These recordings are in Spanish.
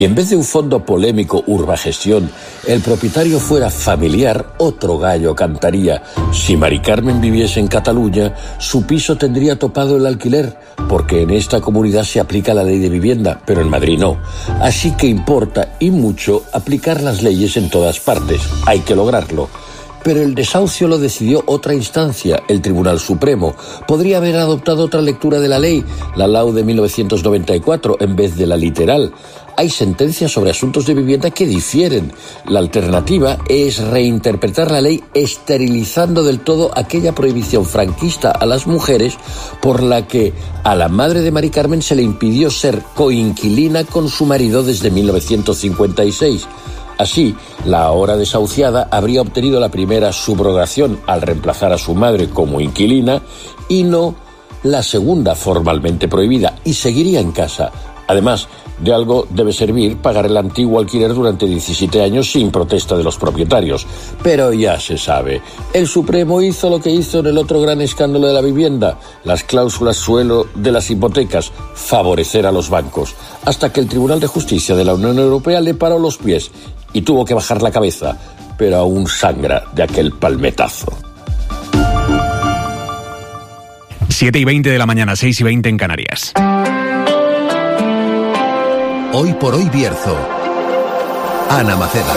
Y en vez de un fondo polémico Urbagestión, el propietario fuera familiar, otro gallo cantaría. Si Mari Carmen viviese en Cataluña, su piso tendría topado el alquiler, porque en esta comunidad se aplica la ley de vivienda, pero en Madrid no. Así que importa, y mucho, aplicar las leyes en todas partes. Hay que lograrlo. Pero el desahucio lo decidió otra instancia, el Tribunal Supremo. Podría haber adoptado otra lectura de la ley, la LAU de 1994, en vez de la literal. Hay sentencias sobre asuntos de vivienda que difieren. La alternativa es reinterpretar la ley esterilizando del todo aquella prohibición franquista a las mujeres por la que a la madre de Mari Carmen se le impidió ser coinquilina con su marido desde 1956. Así, la ahora desahuciada habría obtenido la primera subrogación al reemplazar a su madre como inquilina y no la segunda formalmente prohibida, y seguiría en casa. Además, de algo debe servir pagar el antiguo alquiler durante 17 años sin protesta de los propietarios. Pero ya se sabe, el Supremo hizo lo que hizo en el otro gran escándalo de la vivienda, las cláusulas suelo de las hipotecas, favorecer a los bancos, hasta que el Tribunal de Justicia de la Unión Europea le paró los pies y tuvo que bajar la cabeza, pero aún sangra de aquel palmetazo. 7:20 de la mañana, 6:20 en Canarias. Hoy por hoy Bierzo. Ana Maceda.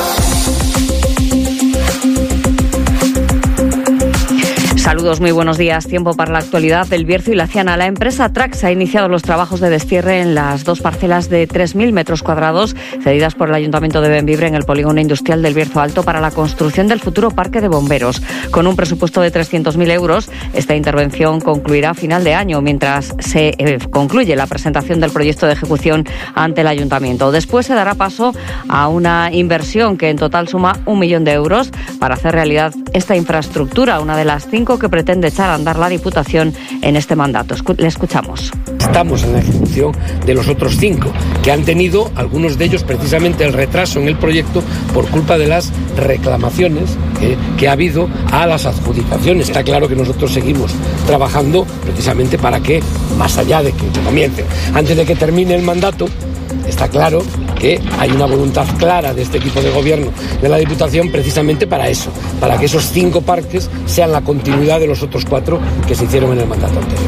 Saludos, muy buenos días. Tiempo para la actualidad del Bierzo y la Ciana. La empresa Trax ha iniciado los trabajos de destierre en las dos parcelas de 3.000 metros cuadrados cedidas por el Ayuntamiento de Bembibre en el polígono industrial del Bierzo Alto para la construcción del futuro parque de bomberos. Con un presupuesto de 300.000 euros, esta intervención concluirá a final de año, mientras se concluye la presentación del proyecto de ejecución ante el Ayuntamiento. Después se dará paso a una inversión que en total suma 1 millón de euros para hacer realidad esta infraestructura, una de las 5 que pretende echar a andar la Diputación en este mandato. Le escuchamos. Estamos en la ejecución de los otros 5, que han tenido, algunos de ellos, precisamente el retraso en el proyecto por culpa de las reclamaciones que ha habido a las adjudicaciones. Está claro que nosotros seguimos trabajando precisamente para que, más allá de que comience, antes de que termine el mandato, está claro que hay una voluntad clara de este equipo de gobierno de la Diputación precisamente para eso, para que esos 5 parques sean la continuidad de los otros 4 que se hicieron en el mandato anterior.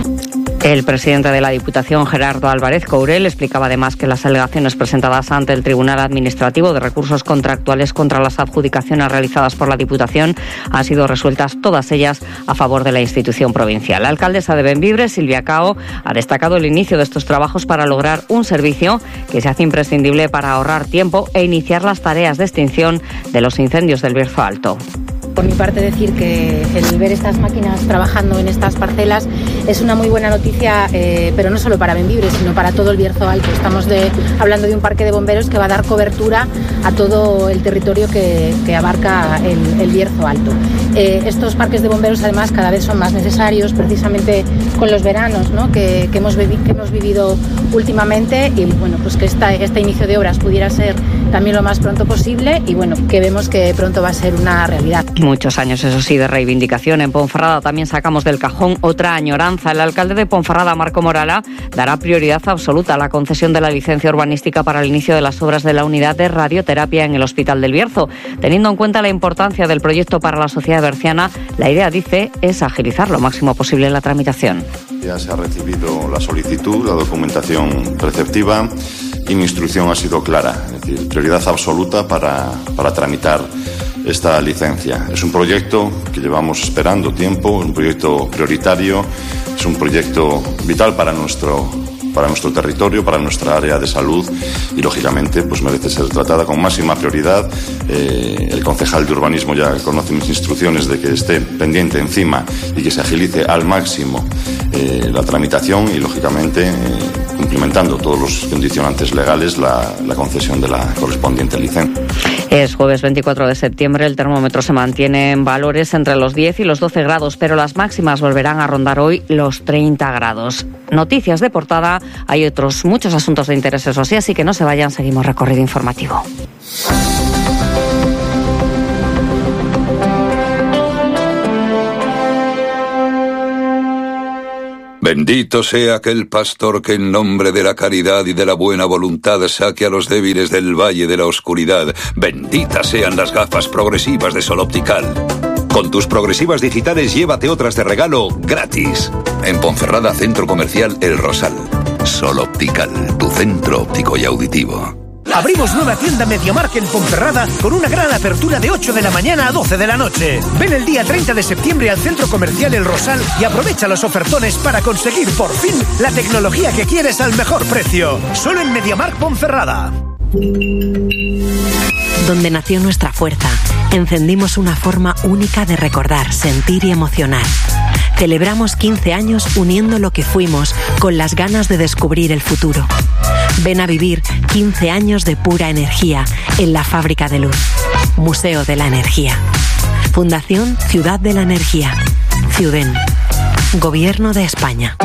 El presidente de la Diputación, Gerardo Álvarez Courel, explicaba además que las alegaciones presentadas ante el Tribunal Administrativo de Recursos Contractuales contra las adjudicaciones realizadas por la Diputación han sido resueltas todas ellas a favor de la institución provincial. La alcaldesa de Bembibre, Silvia Cao, ha destacado el inicio de estos trabajos para lograr un servicio que se hace imprescindible para ahorrar tiempo e iniciar las tareas de extinción de los incendios del Bierzo Alto. Por mi parte, decir que el ver estas máquinas trabajando en estas parcelas es una muy buena noticia, pero no solo para Bembibre, sino para todo el Bierzo Alto. Estamos hablando de un parque de bomberos que va a dar cobertura a todo el territorio que abarca el Bierzo Alto. Estos parques de bomberos, además, cada vez son más necesarios, precisamente con los veranos, ¿no? que hemos vivido últimamente, y bueno, pues que este inicio de obras pudiera ser también lo más pronto posible, y bueno, que vemos que pronto va a ser una realidad. Muchos años, eso sí, de reivindicación. En Ponferrada también sacamos del cajón otra añoranza. El alcalde de Ponferrada, Marco Morala, dará prioridad absoluta a la concesión de la licencia urbanística para el inicio de las obras de la unidad de radioterapia en el Hospital del Bierzo. Teniendo en cuenta la importancia del proyecto para la sociedad berciana, la idea, dice, es agilizar lo máximo posible la tramitación. Ya se ha recibido la solicitud, la documentación preceptiva, y mi instrucción ha sido clara, es decir, prioridad absoluta para tramitar esta licencia. Es un proyecto que llevamos esperando tiempo, es un proyecto prioritario, es un proyecto vital para nuestro territorio, para nuestra área de salud, y lógicamente pues merece ser tratada con máxima prioridad. El concejal de urbanismo ya conoce mis instrucciones de que esté pendiente encima y que se agilice al máximo la tramitación y lógicamente cumplimentando todos los condicionantes legales la concesión de la correspondiente licencia. Es jueves 24 de septiembre, el termómetro se mantiene en valores entre los 10 y los 12 grados, pero las máximas volverán a rondar hoy los 30 grados. Noticias de portada, hay otros muchos asuntos de interés, eso sí, así que no se vayan, seguimos recorrido informativo. Bendito sea aquel pastor que en nombre de la caridad y de la buena voluntad saque a los débiles del valle de la oscuridad. Benditas sean las gafas progresivas de Sol Optical. Con tus progresivas digitales llévate otras de regalo gratis. En Ponferrada, Centro Comercial El Rosal. Sol Optical, tu centro óptico y auditivo. Abrimos nueva tienda MediaMarkt en Ponferrada con una gran apertura de 8 de la mañana a 12 de la noche. Ven el día 30 de septiembre al Centro Comercial El Rosal y aprovecha los ofertones para conseguir por fin la tecnología que quieres al mejor precio. Solo en MediaMarkt Ponferrada. Donde nació nuestra fuerza, encendimos una forma única de recordar, sentir y emocionar. Celebramos 15 años uniendo lo que fuimos con las ganas de descubrir el futuro. Ven a vivir 15 años de pura energía en la Fábrica de Luz. Museo de la Energía. Fundación Ciudad de la Energía. Ciuden. Gobierno de España.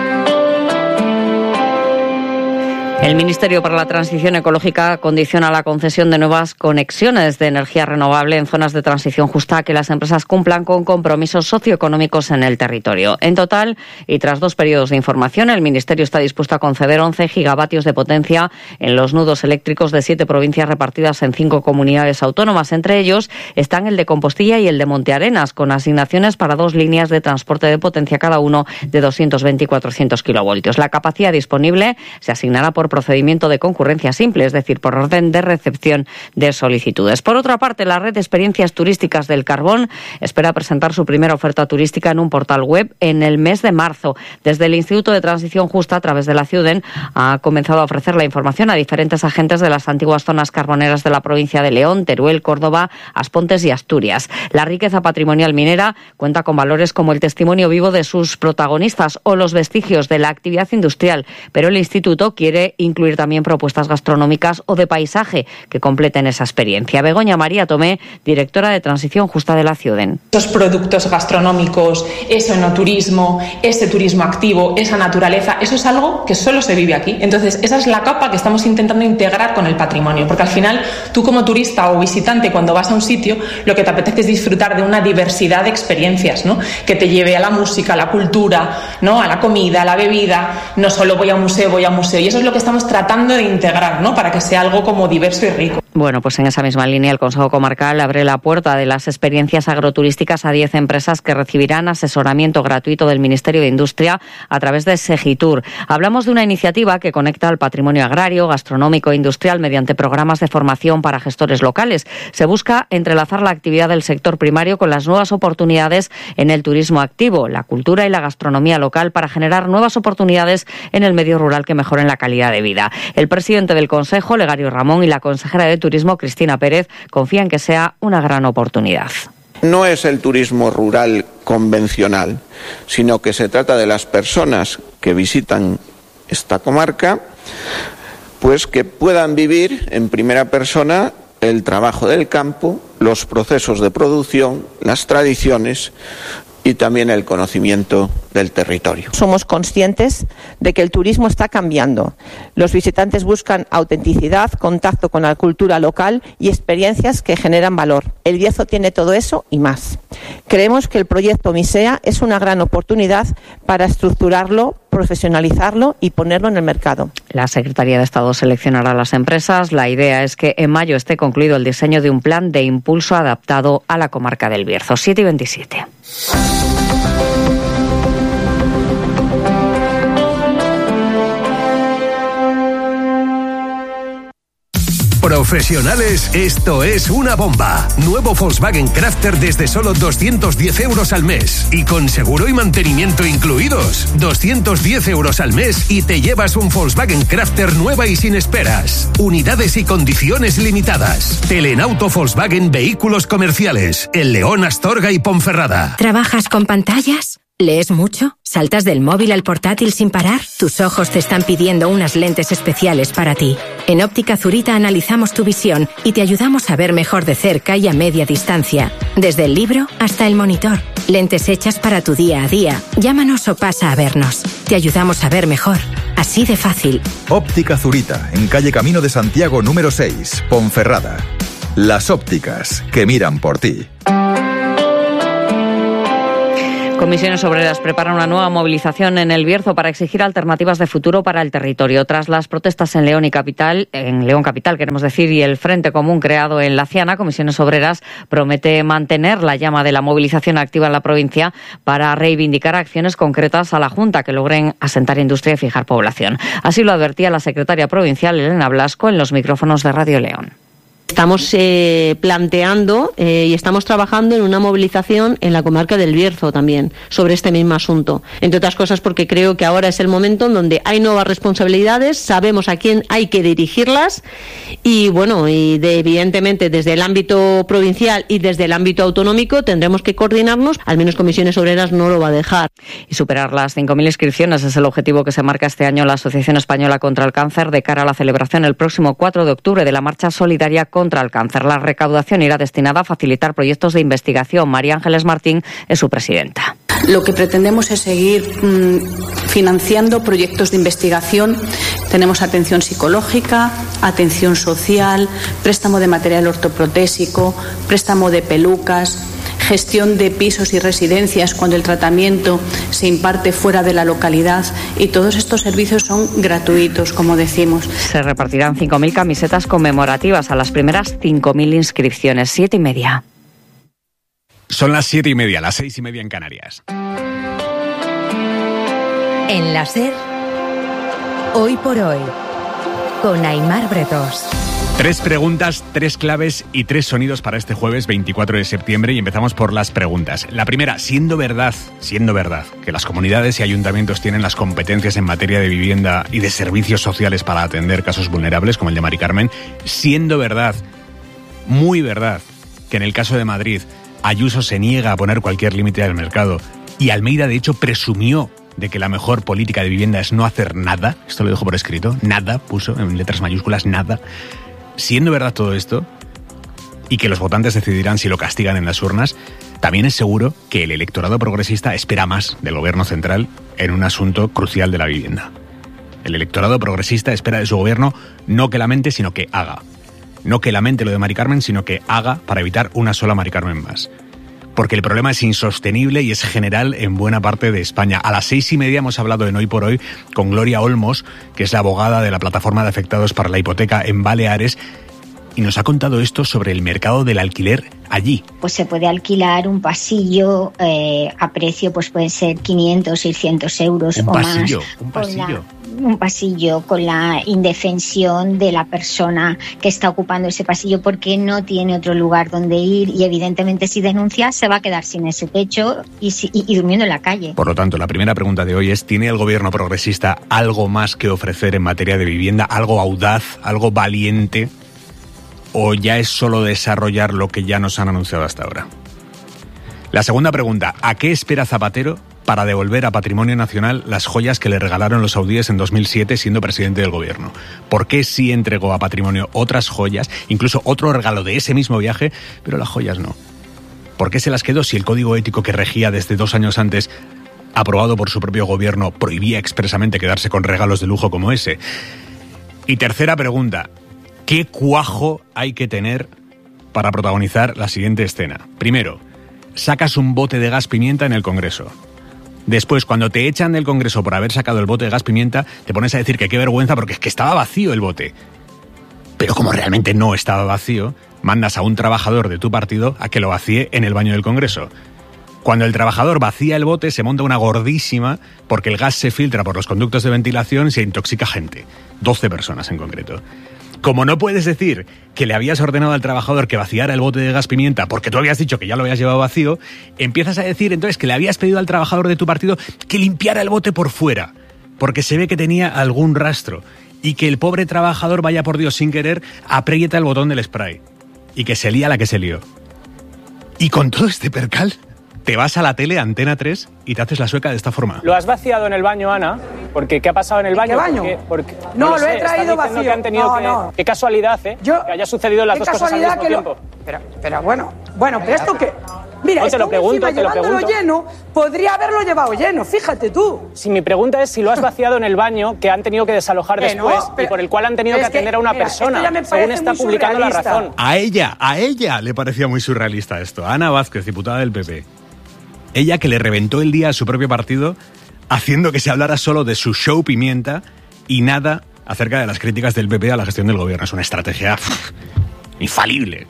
El Ministerio para la Transición Ecológica condiciona la concesión de nuevas conexiones de energía renovable en zonas de transición justa a que las empresas cumplan con compromisos socioeconómicos en el territorio. En total, y tras 2 periodos de información, el Ministerio está dispuesto a conceder 11 gigavatios de potencia en los nudos eléctricos de 7 provincias repartidas en 5 comunidades autónomas. Entre ellos están el de Compostilla y el de Montearenas, con asignaciones para 2 líneas de transporte de potencia cada uno de 220 y 400 kilovoltios. La capacidad disponible se asignará por procedimiento de concurrencia simple, es decir, por orden de recepción de solicitudes. Por otra parte, la red de experiencias turísticas del carbón espera presentar su primera oferta turística en un portal web en el mes de marzo. Desde el Instituto de Transición Justa, a través de la Ciuden, ha comenzado a ofrecer la información a diferentes agentes de las antiguas zonas carboneras de la provincia de León, Teruel, Córdoba, Aspontes y Asturias. La riqueza patrimonial minera cuenta con valores como el testimonio vivo de sus protagonistas o los vestigios de la actividad industrial, pero el Instituto quiere incluir también propuestas gastronómicas o de paisaje que completen esa experiencia. Begoña María Tomé, directora de Transición Justa de la Ciuden. Esos productos gastronómicos, ese enoturismo, ese turismo activo, esa naturaleza, eso es algo que solo se vive aquí. Entonces, esa es la capa que estamos intentando integrar con el patrimonio, porque al final tú como turista o visitante cuando vas a un sitio, lo que te apetece es disfrutar de una diversidad de experiencias, ¿no? Que te lleve a la música, a la cultura, ¿no? A la comida, a la bebida, no solo voy a un museo, y eso es lo que estamos tratando de integrar, ¿no? Para que sea algo como diverso y rico. Bueno, pues en esa misma línea el Consejo Comarcal abre la puerta de las experiencias agroturísticas a 10 empresas que recibirán asesoramiento gratuito del Ministerio de Industria a través de Segitur. Hablamos de una iniciativa que conecta al patrimonio agrario, gastronómico e industrial mediante programas de formación para gestores locales. Se busca entrelazar la actividad del sector primario con las nuevas oportunidades en el turismo activo, la cultura y la gastronomía local para generar nuevas oportunidades en el medio rural que mejoren la calidad de vida. El presidente del Consejo, Legario Ramón, y la consejera de Turismo, Cristina Pérez, confían que sea una gran oportunidad. No es el turismo rural convencional, sino que se trata de las personas que visitan esta comarca, pues que puedan vivir en primera persona el trabajo del campo, los procesos de producción, las tradiciones y también el conocimiento del territorio. Somos conscientes de que el turismo está cambiando. Los visitantes buscan autenticidad, contacto con la cultura local y experiencias que generan valor. El Bierzo tiene todo eso y más. Creemos que el proyecto MISEA es una gran oportunidad para estructurarlo, profesionalizarlo y ponerlo en el mercado. La Secretaría de Estado seleccionará las empresas. La idea es que en mayo esté concluido el diseño de un plan de impulso adaptado a la comarca del Bierzo. 7:27. Profesionales, esto es una bomba. Nuevo Volkswagen Crafter desde solo 210 euros al mes. Y con seguro y mantenimiento incluidos. 210 euros al mes y te llevas un Volkswagen Crafter nueva y sin esperas. Unidades y condiciones limitadas. Telenauto Volkswagen Vehículos Comerciales. En León, Astorga y Ponferrada. ¿Trabajas con pantallas? ¿Lees mucho? ¿Saltas del móvil al portátil sin parar? Tus ojos te están pidiendo unas lentes especiales para ti. En Óptica Zurita analizamos tu visión y te ayudamos a ver mejor de cerca y a media distancia. Desde el libro hasta el monitor. Lentes hechas para tu día a día. Llámanos o pasa a vernos. Te ayudamos a ver mejor. Así de fácil. Óptica Zurita, en calle Camino de Santiago número 6, Ponferrada. Las ópticas que miran por ti. Comisiones Obreras prepara una nueva movilización en El Bierzo para exigir alternativas de futuro para el territorio. Tras las protestas en León Capital, queremos decir, y el Frente Común creado en Laciana, Comisiones Obreras promete mantener la llama de la movilización activa en la provincia para reivindicar acciones concretas a la Junta que logren asentar industria y fijar población. Así lo advertía la secretaria provincial Elena Blasco en los micrófonos de Radio León. Estamos planteando y estamos trabajando en una movilización en la comarca del Bierzo también sobre este mismo asunto. Entre otras cosas porque creo que ahora es el momento en donde hay nuevas responsabilidades, sabemos a quién hay que dirigirlas y evidentemente desde el ámbito provincial y desde el ámbito autonómico tendremos que coordinarnos, al menos Comisiones Obreras no lo va a dejar. Y superar las 5.000 inscripciones es el objetivo que se marca este año la Asociación Española contra el Cáncer de cara a la celebración el próximo 4 de octubre de la Marcha Solidaria contra el Cáncer. La recaudación irá destinada a facilitar proyectos de investigación. María Ángeles Martín es su presidenta. Lo que pretendemos es seguir financiando proyectos de investigación. Tenemos atención psicológica, atención social, préstamo de material ortoprotésico, préstamo de pelucas, gestión de pisos y residencias cuando el tratamiento se imparte fuera de la localidad, y todos estos servicios son gratuitos, como decimos. Se repartirán 5.000 camisetas conmemorativas a las primeras 5.000 inscripciones. 7:30. Son las 7:30, las 6:30 en Canarias. En la SER, Hoy por Hoy, con Aimar Bretos. 3 preguntas, 3 claves y 3 sonidos para este jueves 24 de septiembre y empezamos por las preguntas. La primera, siendo verdad que las comunidades y ayuntamientos tienen las competencias en materia de vivienda y de servicios sociales para atender casos vulnerables como el de Mari Carmen, siendo verdad, muy verdad, que en el caso de Madrid Ayuso se niega a poner cualquier límite al mercado y Almeida de hecho presumió de que la mejor política de vivienda es no hacer nada, esto lo dejo por escrito, nada, puso en letras mayúsculas, nada. Siendo verdad todo esto, y que los votantes decidirán si lo castigan en las urnas, también es seguro que el electorado progresista espera más del gobierno central en un asunto crucial de la vivienda. El electorado progresista espera de su gobierno no que lamente, sino que haga. No que lamente lo de Mari Carmen, sino que haga para evitar una sola Mari Carmen más. Porque el problema es insostenible y es general en buena parte de España. A las 6:30 hemos hablado en Hoy por Hoy con Gloria Olmos, que es la abogada de la Plataforma de Afectados para la Hipoteca en Baleares, y nos ha contado esto sobre el mercado del alquiler allí. Pues se puede alquilar un pasillo a precio, pues pueden ser 500, 600 euros o más. Un pasillo. Un pasillo con la indefensión de la persona que está ocupando ese pasillo porque no tiene otro lugar donde ir y evidentemente si denuncia se va a quedar sin ese techo y durmiendo en la calle. Por lo tanto, la primera pregunta de hoy es, ¿tiene el gobierno progresista algo más que ofrecer en materia de vivienda? ¿Algo audaz, algo valiente? ¿O ya es solo desarrollar lo que ya nos han anunciado hasta ahora? La segunda pregunta, ¿a qué espera Zapatero para devolver a Patrimonio Nacional las joyas que le regalaron los saudíes en 2007 siendo presidente del gobierno? ¿Por qué sí entregó a Patrimonio otras joyas, incluso otro regalo de ese mismo viaje, pero las joyas no? ¿Por qué se las quedó si el código ético que regía desde 2 años antes, aprobado por su propio gobierno, prohibía expresamente quedarse con regalos de lujo como ese? Y tercera pregunta, ¿qué cuajo hay que tener para protagonizar la siguiente escena? Primero, sacas un bote de gas pimienta en el Congreso. Después, cuando te echan del Congreso por haber sacado el bote de gas pimienta, te pones a decir que qué vergüenza porque es que estaba vacío el bote. Pero como realmente no estaba vacío, mandas a un trabajador de tu partido a que lo vacíe en el baño del Congreso. Cuando el trabajador vacía el bote, se monta una gordísima porque el gas se filtra por los conductos de ventilación y se intoxica gente. 12 personas en concreto. Como no puedes decir que le habías ordenado al trabajador que vaciara el bote de gas pimienta porque tú habías dicho que ya lo habías llevado vacío, empiezas a decir entonces que le habías pedido al trabajador de tu partido que limpiara el bote por fuera, porque se ve que tenía algún rastro, y que el pobre trabajador, vaya por Dios, sin querer, aprieta el botón del spray, y que se lía la que se lió. Y con todo este percal, te vas a la tele, Antena 3, y te haces la sueca de esta forma. ¿Lo has vaciado en el baño, Ana? Porque ¿qué ha pasado en el baño? ¿Qué baño? Porque no, lo sé, he traído vacío. Que han tenido no. Qué casualidad, ¿eh? Que haya sucedido las dos cosas al mismo tiempo. Pero bueno, pero esto que... Mira, no, te lo pregunto. Llevándolo lleno, podría haberlo llevado lleno, fíjate tú. Si mi pregunta es si lo has vaciado en el baño que han tenido que desalojar después y por el cual han tenido que atender a una persona, según está publicando La Razón. A ella le parecía muy surrealista esto. Ana Vázquez, diputada del PP. Ella que le reventó el día a su propio partido haciendo que se hablara solo de su show pimienta y nada acerca de las críticas del PP a la gestión del gobierno. Es una estrategia infalible.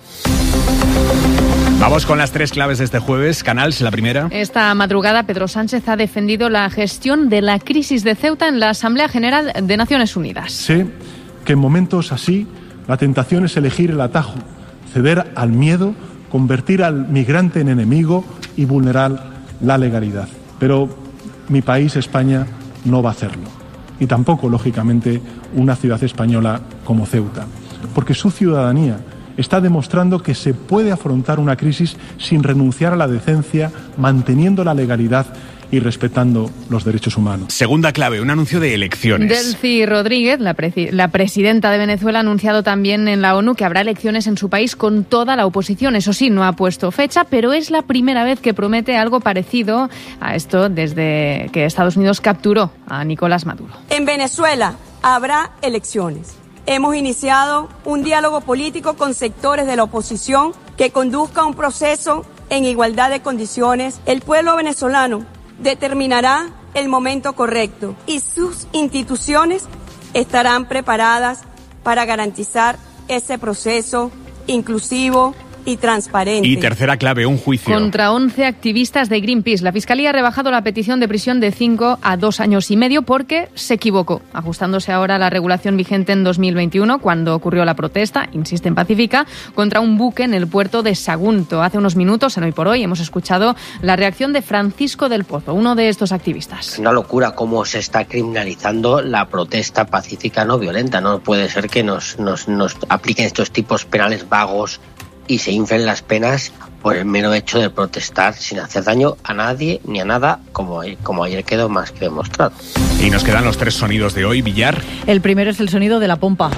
Vamos con las 3 claves de este jueves. Canals, la primera. Esta madrugada Pedro Sánchez ha defendido la gestión de la crisis de Ceuta en la Asamblea General de Naciones Unidas. Sé que en momentos así la tentación es elegir el atajo, ceder al miedo, convertir al migrante en enemigo y vulnerar la legalidad. Pero mi país, España, no va a hacerlo. Y tampoco, lógicamente, una ciudad española como Ceuta. Porque su ciudadanía está demostrando que se puede afrontar una crisis sin renunciar a la decencia, manteniendo la legalidad y respetando los derechos humanos. Segunda clave, un anuncio de elecciones. Delcy Rodríguez, la presidenta de Venezuela, ha anunciado también en la ONU que habrá elecciones en su país con toda la oposición. Eso sí, no ha puesto fecha, pero es la primera vez que promete algo parecido a esto desde que Estados Unidos capturó a Nicolás Maduro. En Venezuela habrá elecciones. Hemos iniciado un diálogo político con sectores de la oposición que conduzca a un proceso en igualdad de condiciones. El pueblo venezolano determinará el momento correcto y sus instituciones estarán preparadas para garantizar ese proceso inclusivo y transparente. Y tercera clave, un juicio. Contra 11 activistas de Greenpeace. La Fiscalía ha rebajado la petición de prisión de 5 a 2 años y medio porque se equivocó, ajustándose ahora a la regulación vigente en 2021, cuando ocurrió la protesta, insisten pacífica, contra un buque en el puerto de Sagunto. Hace unos minutos, en Hoy por Hoy, hemos escuchado la reacción de Francisco del Pozo, uno de estos activistas. Es una locura cómo se está criminalizando la protesta pacífica no violenta. No puede ser que nos apliquen estos tipos penales vagos y se inflen las penas por el mero hecho de protestar sin hacer daño a nadie ni a nada, como ayer quedó más que demostrado. Y nos quedan los 3 sonidos de hoy, Villar. El primero es el sonido de la pompa.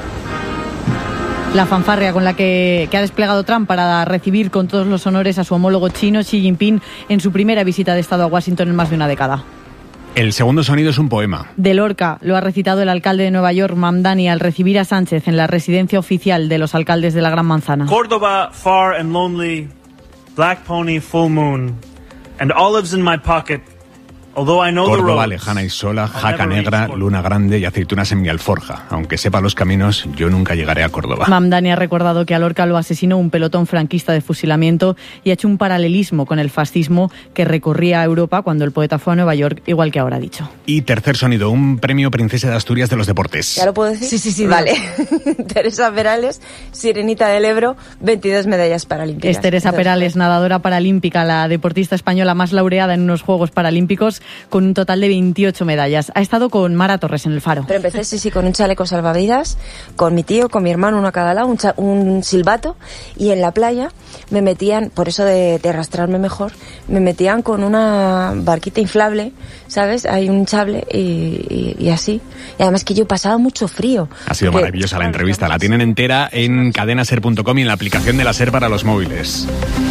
La fanfarria con la que ha desplegado Trump para recibir con todos los honores a su homólogo chino, Xi Jinping, en su primera visita de Estado a Washington en más de una década. El segundo sonido es un poema. De Lorca lo ha recitado el alcalde de Nueva York, Mamdani, al recibir a Sánchez en la residencia oficial de los alcaldes de la Gran Manzana. Córdoba, far and lonely, black pony, full moon, and olives in my pocket. Córdoba, lejana y sola, jaca negra, luna grande y aceitunas en mi alforja. Aunque sepa los caminos, yo nunca llegaré a Córdoba. Mamdani ha recordado que a Lorca lo asesinó un pelotón franquista de fusilamiento y ha hecho un paralelismo con el fascismo que recorría Europa cuando el poeta fue a Nueva York, igual que ahora ha dicho. Y tercer sonido, un premio Princesa de Asturias de los deportes. ¿Ya lo puedo decir? Sí. Vale. Teresa Perales, Sirenita del Ebro, 22 medallas paralímpicas. Es Teresa Perales, nadadora paralímpica, la deportista española más laureada en unos Juegos Paralímpicos, con un total de 28 medallas. Ha estado con Mara Torres en el Faro. Pero empecé, con un chaleco salvavidas, con mi tío, con mi hermano, uno a cada lado, un silbato, y en la playa me metían, por eso de arrastrarme mejor, me metían con una barquita inflable, ¿sabes? Hay un chable y así. Y además que yo pasaba mucho frío. Ha sido maravillosa la entrevista. La tienen entera en cadenaser.com y en la aplicación de la SER para los móviles.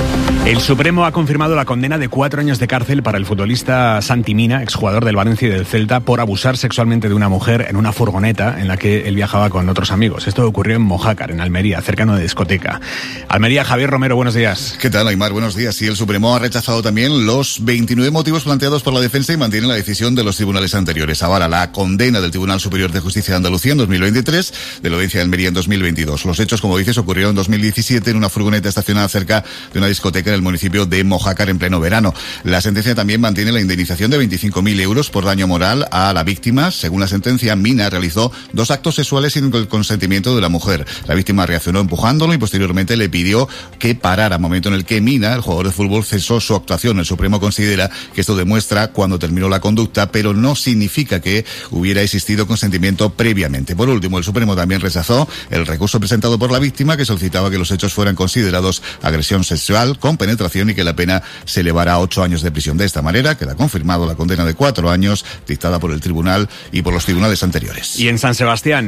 El Supremo ha confirmado la condena de 4 años de cárcel para el futbolista Santi Mina, exjugador del Valencia y del Celta, por abusar sexualmente de una mujer en una furgoneta en la que él viajaba con otros amigos. Esto ocurrió en Mojácar, en Almería, cercano de discoteca. Almería, Javier Romero, buenos días. ¿Qué tal, Aymar? Buenos días. Sí, el Supremo ha rechazado también los 29 motivos planteados por la defensa y mantiene la decisión de los tribunales anteriores. Avala la condena del Tribunal Superior de Justicia de Andalucía en 2023, de la Audiencia de Almería en 2022. Los hechos, como dices, ocurrieron en 2017 en una furgoneta estacionada cerca de una discoteca en el municipio de Mojácar en pleno verano. La sentencia también mantiene la indemnización de 25.000 euros por daño moral a la víctima. Según la sentencia, Mina realizó 2 actos sexuales sin el consentimiento de la mujer. La víctima reaccionó empujándolo y posteriormente le pidió que parara, momento en el que Mina, el jugador de fútbol, cesó su actuación. El Supremo considera que esto demuestra cuando terminó la conducta, pero no significa que hubiera existido consentimiento previamente. Por último, el Supremo también rechazó el recurso presentado por la víctima, que solicitaba que los hechos fueran considerados agresión sexual con penetración y que la pena se elevara a 8 años de prisión. De esta manera queda confirmado la condena de 4 años dictada por el tribunal y por los tribunales anteriores. Y en San Sebastián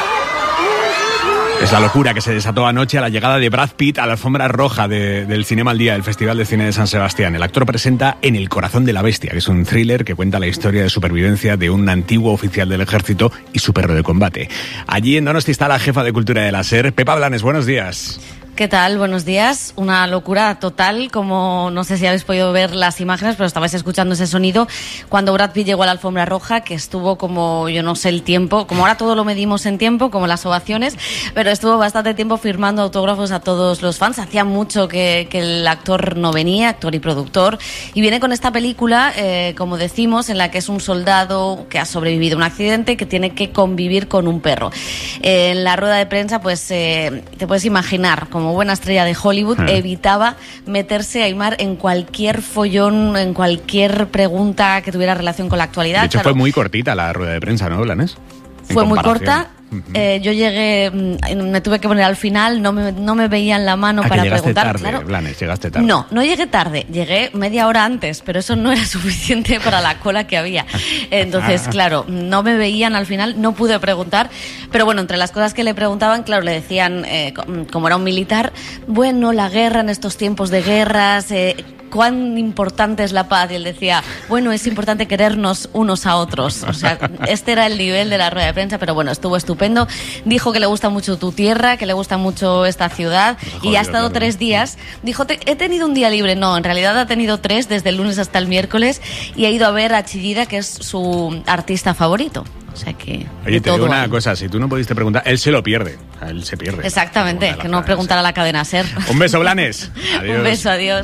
es la locura que se desató anoche a la llegada de Brad Pitt a la alfombra roja del Cinema al Día, el Festival de Cine de San Sebastián. El actor presenta En el corazón de la bestia, que es un thriller que cuenta la historia de supervivencia de un antiguo oficial del ejército y su perro de combate. Allí en Donosti está la jefa de cultura de la SER, Pepa Blanes, buenos días. ¿Qué tal? Buenos días. Una locura total, como no sé si habéis podido ver las imágenes, pero estabais escuchando ese sonido cuando Brad Pitt llegó a la alfombra roja, que estuvo como, yo no sé el tiempo, como ahora todo lo medimos en tiempo, como las ovaciones, pero estuvo bastante tiempo firmando autógrafos a todos los fans. Hacía mucho que el actor no venía, actor y productor, y viene con esta película, como decimos, en la que es un soldado que ha sobrevivido a un accidente y que tiene que convivir con un perro. En la rueda de prensa, pues te puedes imaginar, como buena estrella de Hollywood, evitaba meterse, Aimar, en cualquier follón, en cualquier pregunta que tuviera relación con la actualidad. De hecho, fue muy cortita la rueda de prensa, ¿no, Blanes? Fue muy corta. Yo llegué, me tuve que poner al final, no me veían la mano para preguntar. Tarde, claro. Blanes, llegaste tarde. No llegué tarde, llegué media hora antes, pero eso no era suficiente para la cola que había. Entonces, claro, no me veían al final, no pude preguntar, pero bueno, entre las cosas que le preguntaban, claro, le decían, como era un militar, bueno, la guerra en estos tiempos de guerras, ¿cuán importante es la paz? Y él decía, bueno, es importante querernos unos a otros. O sea, este era el nivel de la rueda de prensa, pero bueno, estuvo estupendo. Dijo que le gusta mucho tu tierra, que le gusta mucho esta ciudad, y ha estado 3 días. Dijo, he tenido un día libre. No, en realidad ha tenido 3, desde el lunes hasta el miércoles, y ha ido a ver a Chillida, que es su artista favorito. O sea que... Oye, te digo una cosa, si tú no pudiste preguntar, él se lo pierde. Él se pierde. Exactamente, que no preguntara a la cadena SER. Un beso, Blanes. Adiós. Un beso, adiós.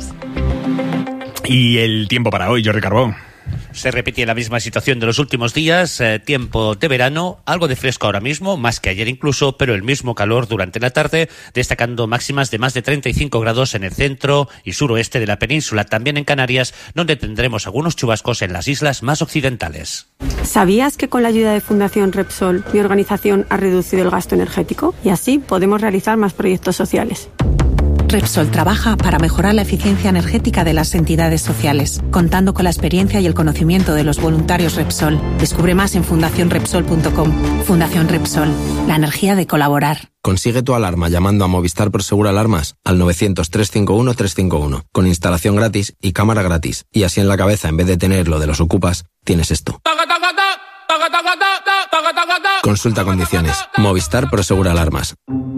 Y el tiempo para hoy, Jordi Carbó. Se repite la misma situación de los últimos días, tiempo de verano, algo de fresco ahora mismo, más que ayer incluso, pero el mismo calor durante la tarde, destacando máximas de más de 35 grados en el centro y suroeste de la península, también en Canarias, donde tendremos algunos chubascos en las islas más occidentales. ¿Sabías que con la ayuda de Fundación Repsol, mi organización ha reducido el gasto energético? Y así podemos realizar más proyectos sociales. Repsol trabaja para mejorar la eficiencia energética de las entidades sociales, contando con la experiencia y el conocimiento de los voluntarios Repsol. Descubre más en fundacionrepsol.com. Fundación Repsol, la energía de colaborar. Consigue tu alarma llamando a Movistar Prosegur Alarmas al 900-351-351, con instalación gratis y cámara gratis. Y así en la cabeza, en vez de tener lo de los ocupas, tienes esto. Consulta condiciones. Movistar Prosegur Alarmas.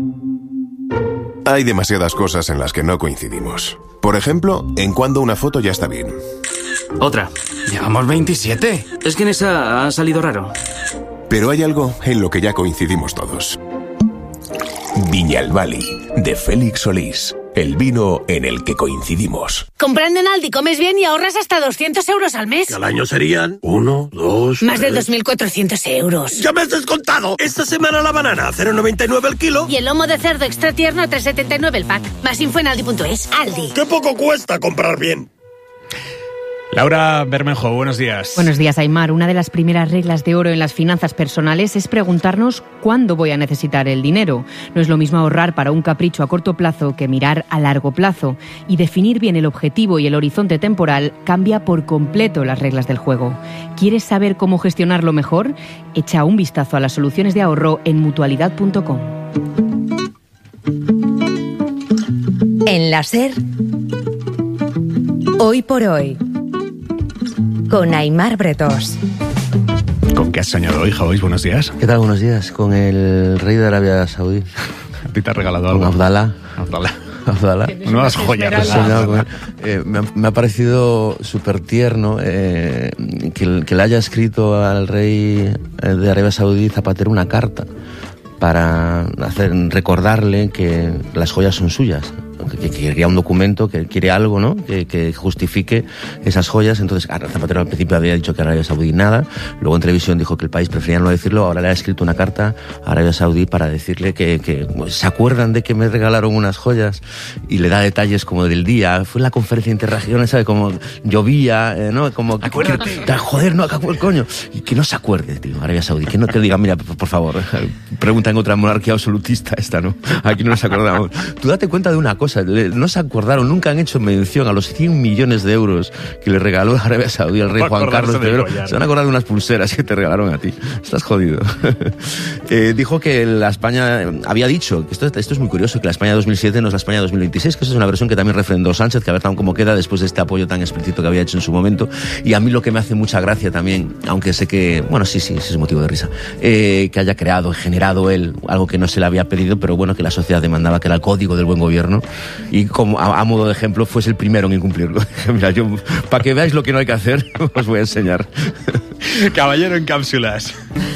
Hay demasiadas cosas en las que no coincidimos. Por ejemplo, en cuándo una foto ya está bien. Otra. Llevamos 27. Es que en esa ha salido raro. Pero hay algo en lo que ya coincidimos todos. Viñalbali, de Félix Solís. El vino en el que coincidimos. Comprando en Aldi comes bien y ahorras hasta 200 euros al mes. Que al año serían 1, 2... Más de 2.400 euros. ¡Ya me has descontado! Esta semana la banana, 0,99 el kilo. Y el lomo de cerdo extra tierno, 3,79 el pack. Más info en Aldi.es. Aldi. ¡Qué poco cuesta comprar bien! Laura Bermejo, buenos días. Buenos días, Aimar. Una de las primeras reglas de oro en las finanzas personales es preguntarnos cuándo voy a necesitar el dinero. No es lo mismo ahorrar para un capricho a corto plazo que mirar a largo plazo. Y definir bien el objetivo y el horizonte temporal cambia por completo las reglas del juego. ¿Quieres saber cómo gestionarlo mejor? Echa un vistazo a las soluciones de ahorro en mutualidad.com. En la SER, hoy por hoy, con Aimar Bretós. ¿Con qué has soñado hoy, Jois? Buenos días. ¿Qué tal? Buenos días. Con el rey de Arabia Saudí. ¿A ti te ha regalado algo? Con Abdallah. Nuevas joyas. Me ha parecido súper tierno que le haya escrito al rey de Arabia Saudí Zapatero una carta para recordarle que las joyas son suyas. Que quería un documento, que quiere algo, ¿no? Que justifique esas joyas. Entonces, Zapatero al principio había dicho que Arabia Saudí nada, luego en televisión dijo que el país prefería no decirlo, ahora le ha escrito una carta a Arabia Saudí para decirle que se acuerdan de que me regalaron unas joyas, y le da detalles como del día. Fue en la conferencia interregional, ¿sabes? Como llovía, ¿no? Como joder, no, coño. Y que no se acuerde, tío, Arabia Saudí, que no te diga, mira, por favor, pregunta en otra monarquía absolutista esta, ¿no? Aquí no nos acordamos. Tú date cuenta de una cosa, cosa, no se acordaron, nunca han hecho mención a los 100 millones de euros que le regaló Arabia Saudí al rey Juan Carlos III. Se van a acordar de unas pulseras que te regalaron a ti. Estás jodido. Dijo que la España, había dicho, esto es muy curioso, que la España 2007 no es la España 2026, que eso es una versión que también refrendó Sánchez, que a ver cómo queda después de este apoyo tan explícito que había hecho en su momento. Y a mí lo que me hace mucha gracia también, aunque sé que, bueno, sí, es motivo de risa, que haya creado, generado él algo que no se le había pedido, pero bueno, que la sociedad demandaba, que era el código del buen gobierno, y como a modo de ejemplo fuese el primero en incumplirlo. Mira, yo, para que veáis lo que no hay que hacer, os voy a enseñar. Caballero en cápsulas.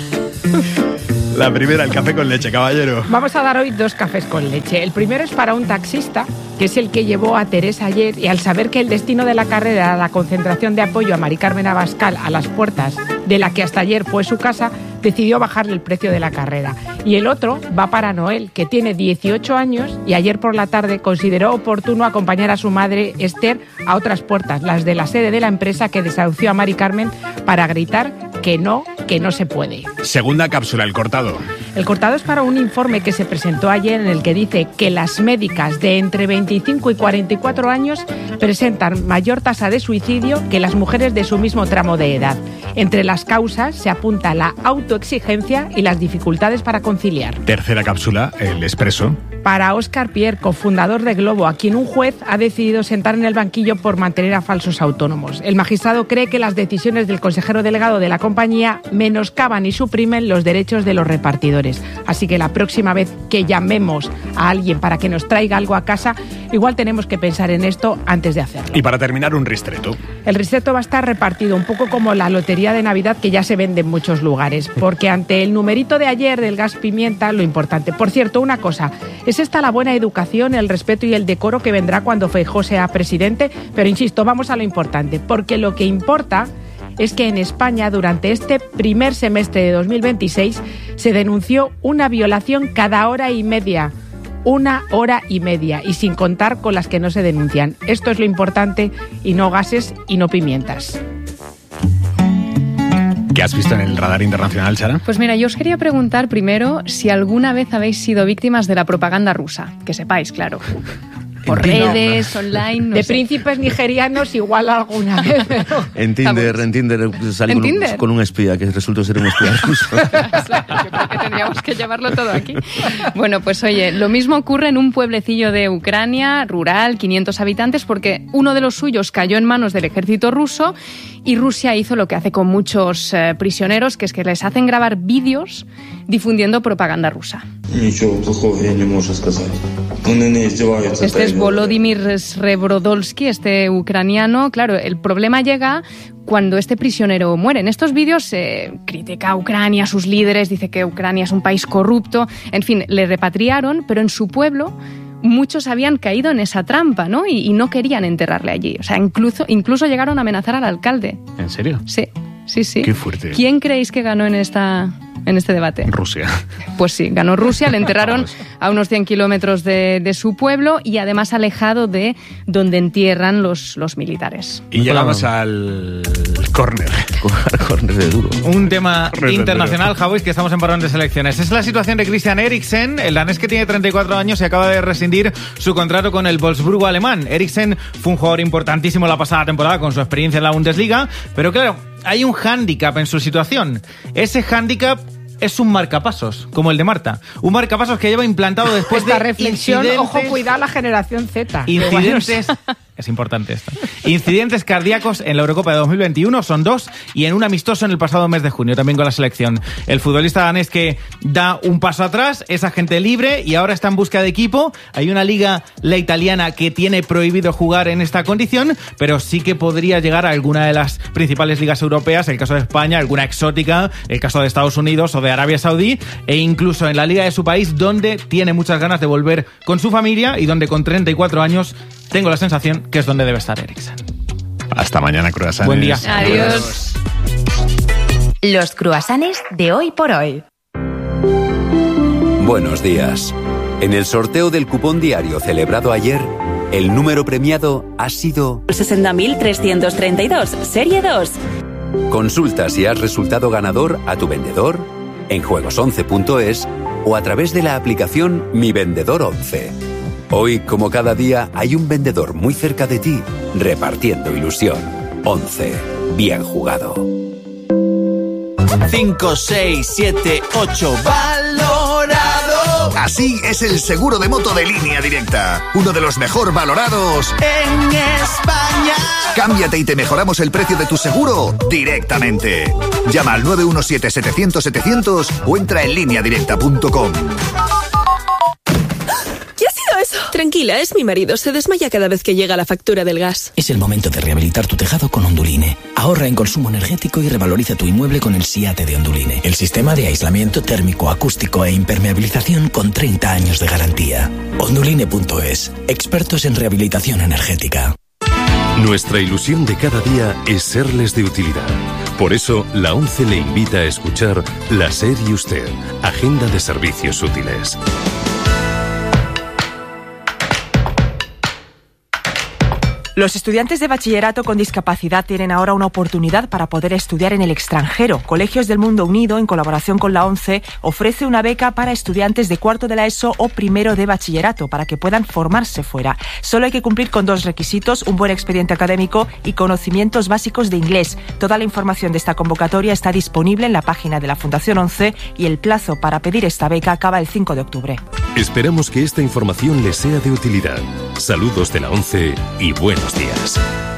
La primera, el café con leche, caballero. Vamos a dar hoy 2 cafés con leche. El primero es para un taxista, que es el que llevó a Teresa ayer, y al saber que el destino de la carrera era la concentración de apoyo a Mari Carmen Abascal a las puertas de la que hasta ayer fue su casa, decidió bajarle el precio de la carrera. Y el otro va para Noel, que tiene 18 años y ayer por la tarde consideró oportuno acompañar a su madre Esther a otras puertas, las de la sede de la empresa que desahució a Mari Carmen, para gritar que no se puede. Segunda cápsula, el cortado. El cortado es para un informe que se presentó ayer en el que dice que las médicas de entre 25 y 44 años presentan mayor tasa de suicidio que las mujeres de su mismo tramo de edad. Entre las causas se apunta la autoexigencia y las dificultades para conciliar. Tercera cápsula, el expreso. Para Óscar Pierre, cofundador de Globo, a quien un juez ha decidido sentar en el banquillo por mantener a falsos autónomos. El magistrado cree que las decisiones del consejero delegado de la compañía menoscaban y suprimen los derechos de los repartidores. Así que la próxima vez que llamemos a alguien para que nos traiga algo a casa, igual tenemos que pensar en esto antes de hacerlo. Y para terminar, un ristreto. El ristreto va a estar repartido un poco como la lotería de Navidad, que ya se vende en muchos lugares, porque ante el numerito de ayer del gas pimienta, lo importante. Por cierto, una cosa, es esta la buena educación, el respeto y el decoro que vendrá cuando Feijóo sea presidente, pero insisto, vamos a lo importante, porque lo que importa es que en España durante este primer semestre de 2026 se denunció una violación cada hora y media. 1 hora y media, y sin contar con las que no se denuncian. Esto es lo importante, y no gases y no pimientas. ¿Qué has visto en el radar internacional, Sara? Pues mira, yo os quería preguntar primero si alguna vez habéis sido víctimas de la propaganda rusa. Que sepáis, claro. Por redes, online, no de sé. Príncipes nigerianos igual alguna vez. Pero... En Tinder salí con un espía que resultó ser un espía ruso. Yo creo que tendríamos que llevarlo todo aquí. Bueno, pues oye, lo mismo ocurre en un pueblecillo de Ucrania, rural, 500 habitantes, porque uno de los suyos cayó en manos del ejército ruso y Rusia hizo lo que hace con muchos prisioneros, que es que les hacen grabar vídeos difundiendo propaganda rusa. Este es Volodymyr Srebrodolsky, este ucraniano. Claro, el problema llega cuando este prisionero muere. En estos vídeos critica a Ucrania, a sus líderes, dice que Ucrania es un país corrupto. En fin, le repatriaron, pero en su pueblo muchos habían caído en esa trampa, ¿no? Y no querían enterrarle allí. O sea, incluso llegaron a amenazar al alcalde. ¿En serio? Sí. Qué fuerte. ¿Quién creéis que ganó en este debate? Rusia. Pues sí, ganó Rusia, le enterraron a unos 100 kilómetros de su pueblo y además alejado de donde entierran los militares. Y llegamos al córner. Córner de duro. Un tema internacional, Javis, que estamos en parón de selecciones. Es la situación de Christian Eriksen, el danés que tiene 34 años y acaba de rescindir su contrato con el Wolfsburgo alemán. Eriksen fue un jugador importantísimo la pasada temporada con su experiencia en la Bundesliga, pero claro, hay un hándicap en su situación. Ese hándicap es un marcapasos, como el de Marta. Un marcapasos que lleva implantado después esta de reflexión, incidentes... ojo, cuidado la generación Z. Incidentes... Es importante esto. Incidentes cardíacos en la Eurocopa de 2021 son 2 y en un amistoso en el pasado mes de junio, también con la selección. El futbolista danés que da un paso atrás, es agente libre y ahora está en busca de equipo. Hay una liga, la italiana, que tiene prohibido jugar en esta condición, pero sí que podría llegar a alguna de las principales ligas europeas, el caso de España, alguna exótica, el caso de Estados Unidos o de Arabia Saudí, e incluso en la liga de su país, donde tiene muchas ganas de volver con su familia y donde con 34 años tengo la sensación que es donde debe estar Eriksen. Hasta mañana, croissants. Buen día. Adiós. Los croissants de hoy por hoy. Buenos días. En el sorteo del cupón diario celebrado ayer, el número premiado ha sido 60.332, serie 2. Consulta si has resultado ganador a tu vendedor, en juegos11.es o a través de la aplicación Mi Vendedor 11. Hoy, como cada día, hay un vendedor muy cerca de ti, repartiendo ilusión. 11. Bien jugado. 5, 6, 7, 8. ¡Valorado! Así es el seguro de moto de Línea Directa. Uno de los mejor valorados en España. Cámbiate y te mejoramos el precio de tu seguro directamente. Llama al 917-700-700 o entra en lineadirecta.com. Tranquila, es mi marido. Se desmaya cada vez que llega la factura del gas. Es el momento de rehabilitar tu tejado con Onduline. Ahorra en consumo energético y revaloriza tu inmueble con el SIATE de Onduline. El sistema de aislamiento térmico, acústico e impermeabilización con 30 años de garantía. Onduline.es. Expertos en rehabilitación energética. Nuestra ilusión de cada día es serles de utilidad. Por eso, la ONCE le invita a escuchar La SER y Usted, Agenda de Servicios Útiles. Los estudiantes de bachillerato con discapacidad tienen ahora una oportunidad para poder estudiar en el extranjero. Colegios del Mundo Unido, en colaboración con la ONCE, ofrece una beca para estudiantes de cuarto de la ESO o primero de bachillerato para que puedan formarse fuera. Solo hay que cumplir con 2 requisitos: un buen expediente académico y conocimientos básicos de inglés. Toda la información de esta convocatoria está disponible en la página de la Fundación ONCE y el plazo para pedir esta beca acaba el 5 de octubre. Esperamos que esta información les sea de utilidad. Saludos de la ONCE y buenos días.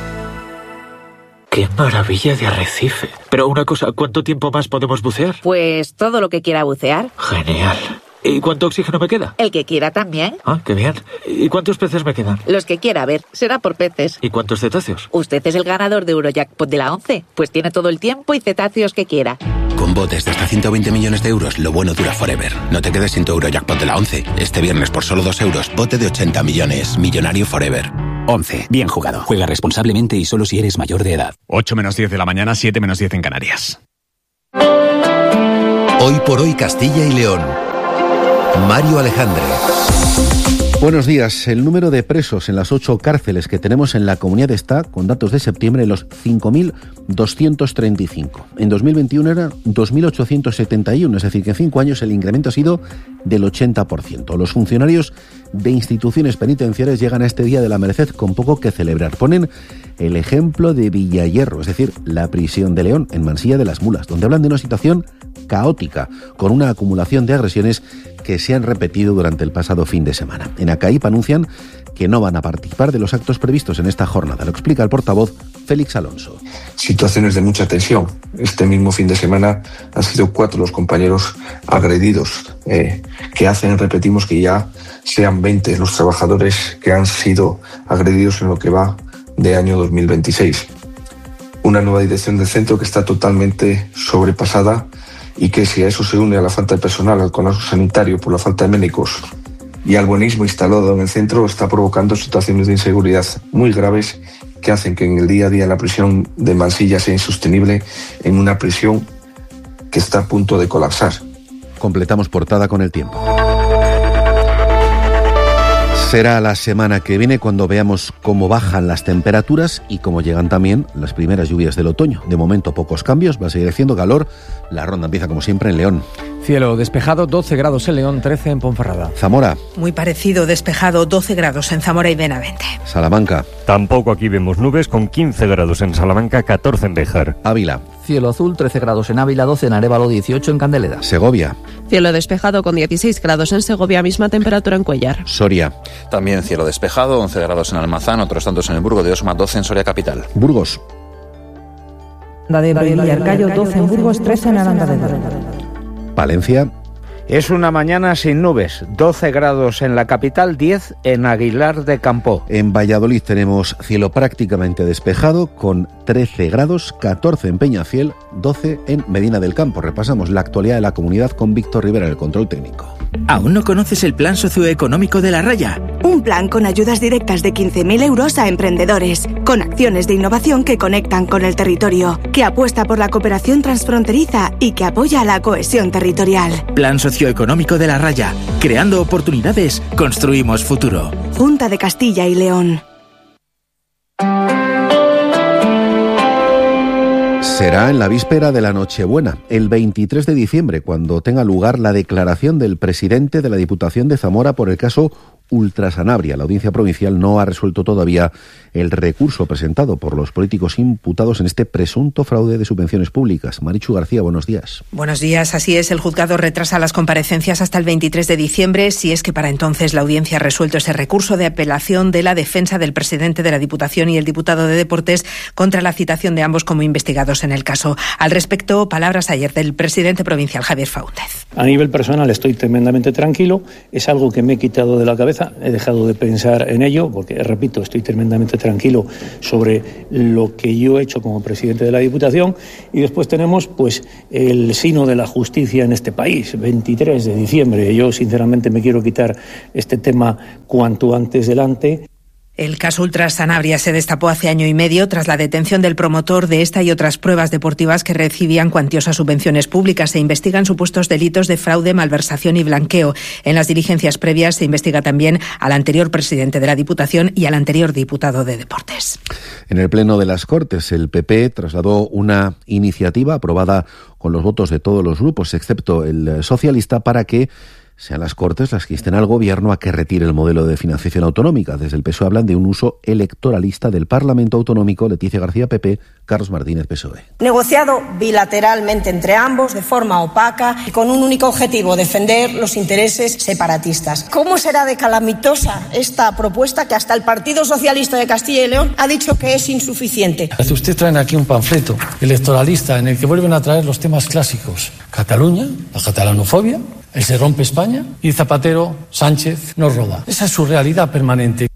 ¡Qué maravilla de arrecife! Pero una cosa, ¿cuánto tiempo más podemos bucear? Pues todo lo que quiera bucear. Genial. ¿Y cuánto oxígeno me queda? El que quiera también. Ah, qué bien. ¿Y cuántos peces me quedan? Los que quiera, a ver, será por peces. ¿Y cuántos cetáceos? Usted es el ganador de Eurojackpot de la ONCE, pues tiene todo el tiempo y cetáceos que quiera. Con botes de hasta 120 millones de euros, lo bueno dura forever. No te quedes sin tu Eurojackpot de la ONCE. Este viernes por solo 2 euros, bote de 80 millones. Millonario forever. 11. Bien jugado. Juega responsablemente y solo si eres mayor de edad. 8 menos 10 de la mañana, 7 menos 10 en Canarias. Hoy por hoy Castilla y León. Mario Alejandre. Buenos días. El número de presos en las 8 cárceles que tenemos en la comunidad está, con datos de septiembre, en los 5.235. En 2021 era 2.871, es decir, que en 5 años el incremento ha sido del 80%. Los funcionarios de instituciones penitenciarias llegan a este Día de la Merced con poco que celebrar. Ponen el ejemplo de Villayerro, es decir, la prisión de León, en Mansilla de las Mulas, donde hablan de una situación caótica, con una acumulación de agresiones que se han repetido durante el pasado fin de semana. En ACAIP anuncian que no van a participar de los actos previstos en esta jornada. Lo explica el portavoz Félix Alonso. Situaciones de mucha tensión. Este mismo fin de semana han sido 4 los compañeros agredidos, que hacen, repetimos, que ya sean 20 los trabajadores que han sido agredidos en lo que va de año 2026. Una nueva dirección del centro que está totalmente sobrepasada y que, si a eso se une a la falta de personal, al colapso sanitario por la falta de médicos y al buenismo instalado en el centro, está provocando situaciones de inseguridad muy graves que hacen que en el día a día la prisión de Mansilla sea insostenible, en una prisión que está a punto de colapsar. Completamos portada con el tiempo. Será la semana que viene cuando veamos cómo bajan las temperaturas y cómo llegan también las primeras lluvias del otoño. De momento pocos cambios, va a seguir haciendo calor. La ronda empieza como siempre en León. Cielo despejado, 12 grados en León, 13 en Ponferrada. Zamora. Muy parecido, despejado, 12 grados en Zamora y Benavente. Salamanca. Tampoco aquí vemos nubes, con 15 grados en Salamanca, 14 en Béjar. Ávila. Cielo azul, 13 grados en Ávila, 12 en Arévalo, 18 en Candeleda. Segovia. Cielo despejado con 16 grados en Segovia, misma temperatura en Cuellar. Soria. También cielo despejado, 11 grados en Almazán, otros tantos en el Burgo de Osma, 12 en Soria capital. Burgos. De Villarcayo, 12 en Burgos, 13 en Aranda de Duero. Palencia. Es una mañana sin nubes, 12 grados en la capital, 10 en Aguilar de Campoo. En Valladolid tenemos cielo prácticamente despejado con 13 grados, 14 en Peñafiel, 12 en Medina del Campo. Repasamos la actualidad de la comunidad con Víctor Rivera, el control técnico. ¿Aún no conoces el plan socioeconómico de La Raya? Un plan con ayudas directas de 15.000 euros a emprendedores, con acciones de innovación que conectan con el territorio, que apuesta por la cooperación transfronteriza y que apoya la cohesión territorial. Plan socioeconómico de La Raya. Creando oportunidades, construimos futuro. Junta de Castilla y León. Será en la víspera de la Nochebuena, el 23 de diciembre, cuando tenga lugar la declaración del presidente de la Diputación de Zamora por el caso Ultra Sanabria. La Audiencia Provincial no ha resuelto todavía el recurso presentado por los políticos imputados en este presunto fraude de subvenciones públicas. Marichu García, buenos días. Buenos días, así es. El juzgado retrasa las comparecencias hasta el 23 de diciembre, si es que para entonces la audiencia ha resuelto ese recurso de apelación de la defensa del presidente de la Diputación y el diputado de Deportes contra la citación de ambos como investigados en el caso. Al respecto, palabras ayer del presidente provincial, Javier Faúndez. A nivel personal estoy tremendamente tranquilo. Es algo que me he quitado de la cabeza. He dejado de pensar en ello porque, repito, estoy tremendamente tranquilo sobre lo que yo he hecho como presidente de la Diputación. Y después tenemos pues el sino de la justicia en este país, 23 de diciembre. Yo sinceramente me quiero quitar este tema cuanto antes delante. El caso Ultra Sanabria se destapó hace año y medio tras la detención del promotor de esta y otras pruebas deportivas que recibían cuantiosas subvenciones públicas. Se investigan supuestos delitos de fraude, malversación y blanqueo. En las diligencias previas se investiga también al anterior presidente de la Diputación y al anterior diputado de Deportes. En el Pleno de las Cortes, el PP trasladó una iniciativa aprobada con los votos de todos los grupos, excepto el socialista, para que sean las Cortes las que insten al Gobierno a que retire el modelo de financiación autonómica. Desde el PSOE hablan de un uso electoralista del Parlamento Autonómico. Leticia García, PP, Carlos Martínez, PSOE. Negociado bilateralmente entre ambos, de forma opaca y con un único objetivo: defender los intereses separatistas. ¿Cómo será de calamitosa esta propuesta que hasta el Partido Socialista de Castilla y León ha dicho que es insuficiente? Ustedes traen aquí un panfleto electoralista en el que vuelven a traer los temas clásicos: Cataluña, la catalanofobia, el se rompe España y Zapatero, Sánchez nos roba. Esa es su realidad permanente.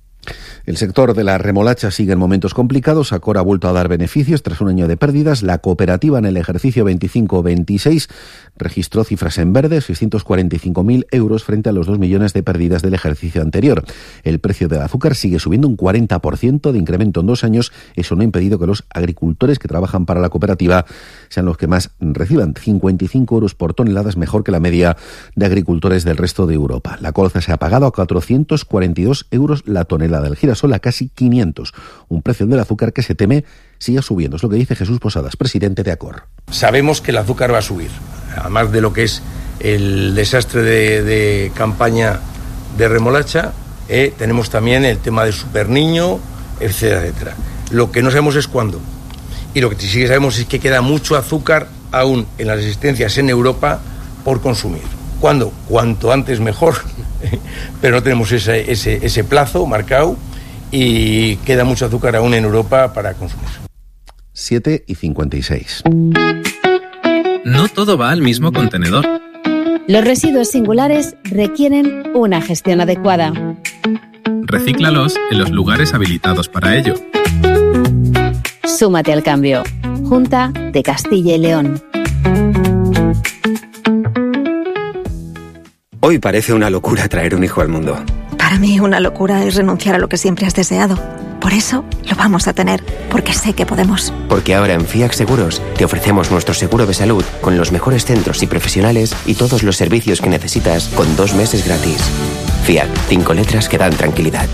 El sector de la remolacha sigue en momentos complicados. Acor ha vuelto a dar beneficios tras un año de pérdidas. La cooperativa en el ejercicio 25-26 registró cifras en verde, 645.000 euros frente a los 2 millones de pérdidas del ejercicio anterior. El precio del azúcar sigue subiendo un 40% de incremento en 2 años. Eso no ha impedido que los agricultores que trabajan para la cooperativa sean los que más reciban. 55 euros por tonelada es mejor que la media de agricultores del resto de Europa. La colza se ha pagado a 442 euros la tonelada. El girasol a casi 500. Un precio del azúcar que se teme siga subiendo. Es lo que dice Jesús Posadas, presidente de Acor. Sabemos que el azúcar va a subir. Además de lo que es el desastre de campaña de remolacha, tenemos también el tema del superniño, etcétera, etcétera. Lo que no sabemos es cuándo. Y lo que sí que sabemos es que queda mucho azúcar aún en las existencias en Europa por consumir. ¿Cuándo? Cuanto antes mejor, pero no tenemos ese plazo marcado y queda mucho azúcar aún en Europa para consumir. 7:56. No todo va al mismo contenedor. Los residuos singulares requieren una gestión adecuada. Recíclalos en los lugares habilitados para ello. Súmate al cambio. Junta de Castilla y León. Hoy parece una locura traer un hijo al mundo. Para mí una locura es renunciar a lo que siempre has deseado. Por eso lo vamos a tener, porque sé que podemos. Porque ahora en FIAC Seguros te ofrecemos nuestro seguro de salud con los mejores centros y profesionales y todos los servicios que necesitas con 2 meses gratis. FIAC, 5 letras que dan tranquilidad.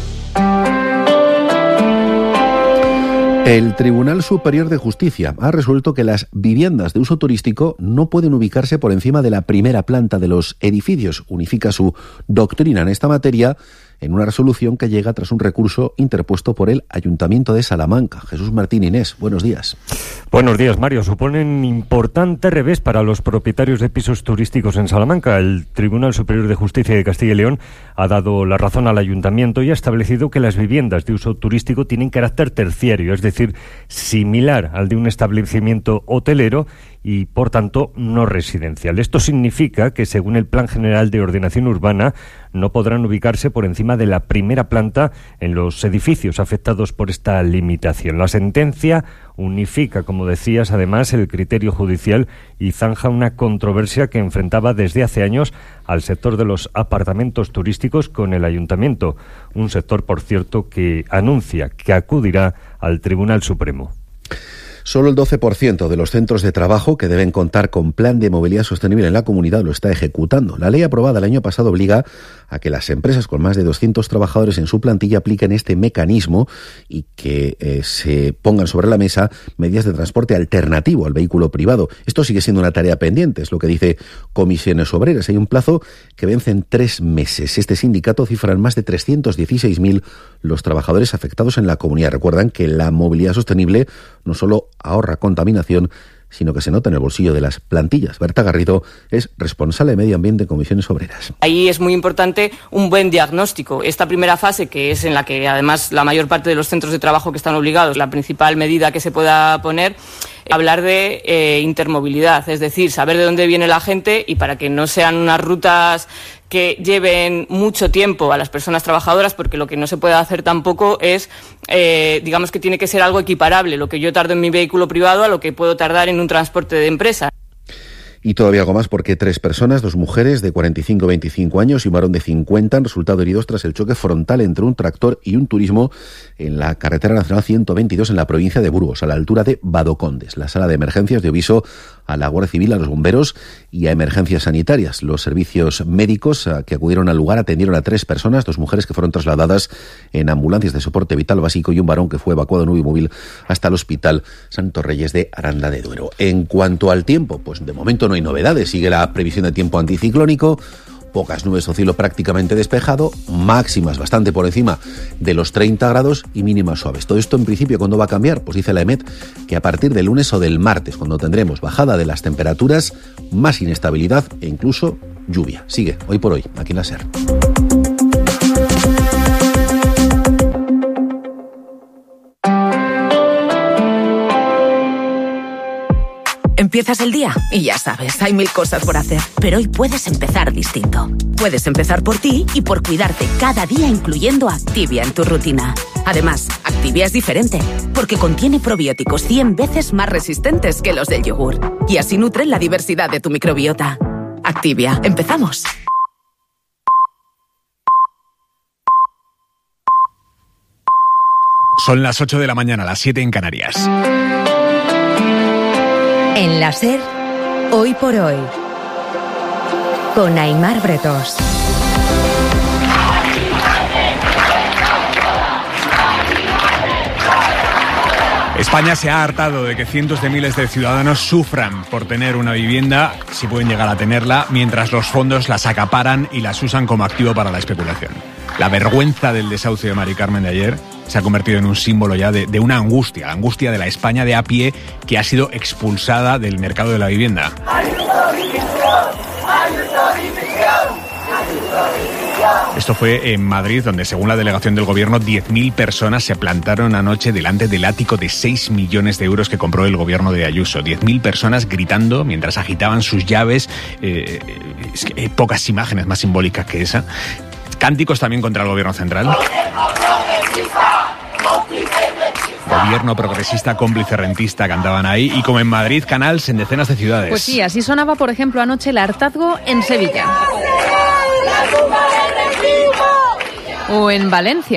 El Tribunal Superior de Justicia ha resuelto que las viviendas de uso turístico no pueden ubicarse por encima de la primera planta de los edificios. Unifica su doctrina en esta materia en una resolución que llega tras un recurso interpuesto por el Ayuntamiento de Salamanca. Jesús Martín Inés, buenos días. Buenos días, Mario. Suponen un importante revés para los propietarios de pisos turísticos en Salamanca. El Tribunal Superior de Justicia de Castilla y León ha dado la razón al Ayuntamiento y ha establecido que las viviendas de uso turístico tienen carácter terciario, es decir, similar al de un establecimiento hotelero y, por tanto, no residencial. Esto significa que, según el Plan General de Ordenación Urbana, no podrán ubicarse por encima de la primera planta en los edificios afectados por esta limitación. La sentencia unifica, como decías, además, el criterio judicial y zanja una controversia que enfrentaba desde hace años al sector de los apartamentos turísticos con el Ayuntamiento. Un sector, por cierto, que anuncia que acudirá al Tribunal Supremo. Solo el 12% de los centros de trabajo que deben contar con plan de movilidad sostenible en la comunidad lo está ejecutando. La ley aprobada el año pasado obliga a que las empresas con más de 200 trabajadores en su plantilla apliquen este mecanismo y que se pongan sobre la mesa medidas de transporte alternativo al vehículo privado. Esto sigue siendo una tarea pendiente, es lo que dice Comisiones Obreras. Hay un plazo que vence en 3 meses. Este sindicato cifra en más de 316.000 los trabajadores afectados en la comunidad. Recuerdan que la movilidad sostenible no solo ahorra contaminación, sino que se nota en el bolsillo de las plantillas. Berta Garrido es responsable de Medio Ambiente en Comisiones Obreras. Ahí es muy importante un buen diagnóstico. Esta primera fase, que es en la que además la mayor parte de los centros de trabajo que están obligados, la principal medida que se pueda poner, hablar de intermovilidad, es decir, saber de dónde viene la gente y para que no sean unas rutas que lleven mucho tiempo a las personas trabajadoras, porque lo que no se puede hacer tampoco es, digamos que tiene que ser algo equiparable, lo que yo tardo en mi vehículo privado a lo que puedo tardar en un transporte de empresa. Y todavía algo más porque 3 personas, 2 mujeres de 45 y 25 años y un varón de 50 han resultado heridos tras el choque frontal entre un tractor y un turismo en la carretera nacional 122 en la provincia de Burgos, a la altura de Badocondes. La sala de emergencias dio aviso a la Guardia Civil, a los bomberos y a emergencias sanitarias. Los servicios médicos que acudieron al lugar atendieron a 3 personas, 2 mujeres que fueron trasladadas en ambulancias de soporte vital básico y un varón que fue evacuado en UBI móvil hasta el Hospital Santos Reyes de Aranda de Duero. En cuanto al tiempo, pues de momento no hay novedades. Sigue la previsión de tiempo anticiclónico. Pocas nubes o cielo prácticamente despejado, máximas bastante por encima de los 30 grados y mínimas suaves. Todo esto en principio, ¿cuándo va a cambiar? Pues dice la EMET que a partir del lunes o del martes, cuando tendremos bajada de las temperaturas, más inestabilidad e incluso lluvia. Sigue Hoy por Hoy, aquí en la SER. Empiezas el día y ya sabes, hay 1000 cosas por hacer. Pero hoy puedes empezar distinto. Puedes empezar por ti y por cuidarte cada día, incluyendo Activia en tu rutina. Además, Activia es diferente, porque contiene probióticos 100 veces más resistentes que los del yogur. Y así nutren la diversidad de tu microbiota. Activia, empezamos. Son las 8 de la mañana, las 7 en Canarias. En la SER, Hoy por Hoy, con Aimar Bretos. España se ha hartado de que cientos de miles de ciudadanos sufran por tener una vivienda, si pueden llegar a tenerla, mientras los fondos las acaparan y las usan como activo para la especulación. La vergüenza del desahucio de Mari Carmen de ayer se ha convertido en un símbolo ya de una angustia, la angustia de la España de a pie que ha sido expulsada del mercado de la vivienda. Esto fue en Madrid, donde según la delegación del gobierno 10.000 personas se plantaron anoche delante del ático de 6 millones de euros que compró el gobierno de Ayuso. 10.000 personas gritando mientras agitaban sus llaves. Es que hay pocas imágenes más simbólicas que esa. Cánticos también contra el gobierno central. Gobierno progresista, cómplice rentista, cantaban ahí. Y como en Madrid, canals en decenas de ciudades. Pues sí, así sonaba, por ejemplo, anoche el hartazgo en Sevilla. O en Valencia,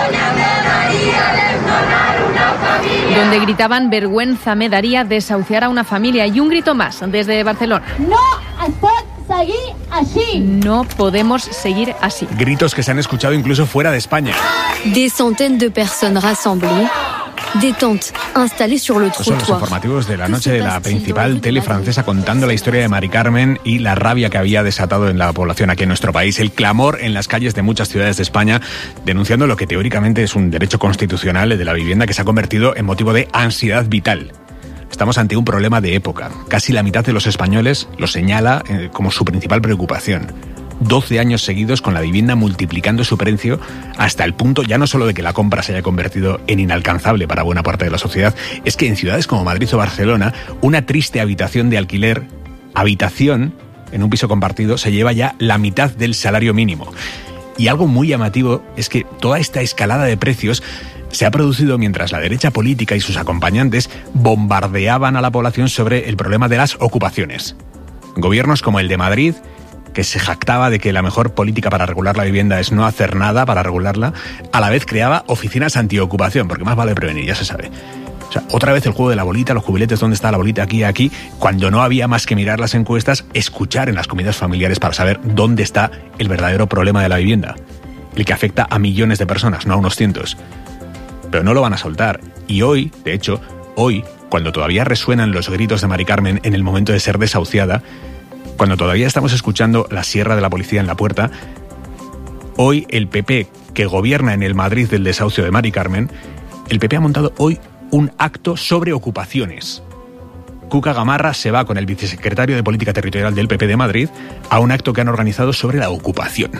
donde gritaban vergüenza me daría desahuciar a una familia. Y un grito más desde Barcelona. No es pot seguir así. No podemos seguir así. Gritos que se han escuchado incluso fuera de España. Des centaines de personnes rassemblées. Détente, installée sur le Estos son los trottoir. informativos de la noche de la principal tele francesa contando la historia de Mari Carmen y la rabia que había desatado en la población aquí en nuestro país. El clamor en las calles de muchas ciudades de España denunciando lo que teóricamente es un derecho constitucional de la vivienda que se ha convertido en motivo de ansiedad vital. Estamos ante un problema de época. Casi la mitad de los españoles lo señala como su principal preocupación. 12 años seguidos con la vivienda multiplicando su precio hasta el punto ya no solo de que la compra se haya convertido en inalcanzable para buena parte de la sociedad, es que en ciudades como Madrid o Barcelona, una triste habitación de alquiler, habitación en un piso compartido, se lleva ya la mitad del salario mínimo. Y algo muy llamativo es que toda esta escalada de precios se ha producido mientras la derecha política y sus acompañantes bombardeaban a la población sobre el problema de las ocupaciones. Gobiernos como el de Madrid, que se jactaba de que la mejor política para regular la vivienda es no hacer nada para regularla, a la vez creaba oficinas antiocupación, porque más vale prevenir, ya se sabe. O sea, otra vez el juego de la bolita, los cubiletes, ¿dónde está la bolita? Aquí, cuando no había más que mirar las encuestas, escuchar en las comidas familiares para saber dónde está el verdadero problema de la vivienda, el que afecta a millones de personas, no a unos cientos. Pero no lo van a soltar. Y hoy, de hecho, cuando todavía resuenan los gritos de Mari Carmen en el momento de ser desahuciada, cuando todavía estamos escuchando la sierra de la policía en la puerta, hoy el PP, que gobierna en el Madrid del desahucio de Mari Carmen, el PP ha montado hoy un acto sobre ocupaciones. Cuca Gamarra se va con el vicesecretario de Política Territorial del PP de Madrid a un acto que han organizado sobre la ocupación.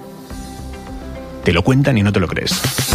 Te lo cuentan y no te lo crees.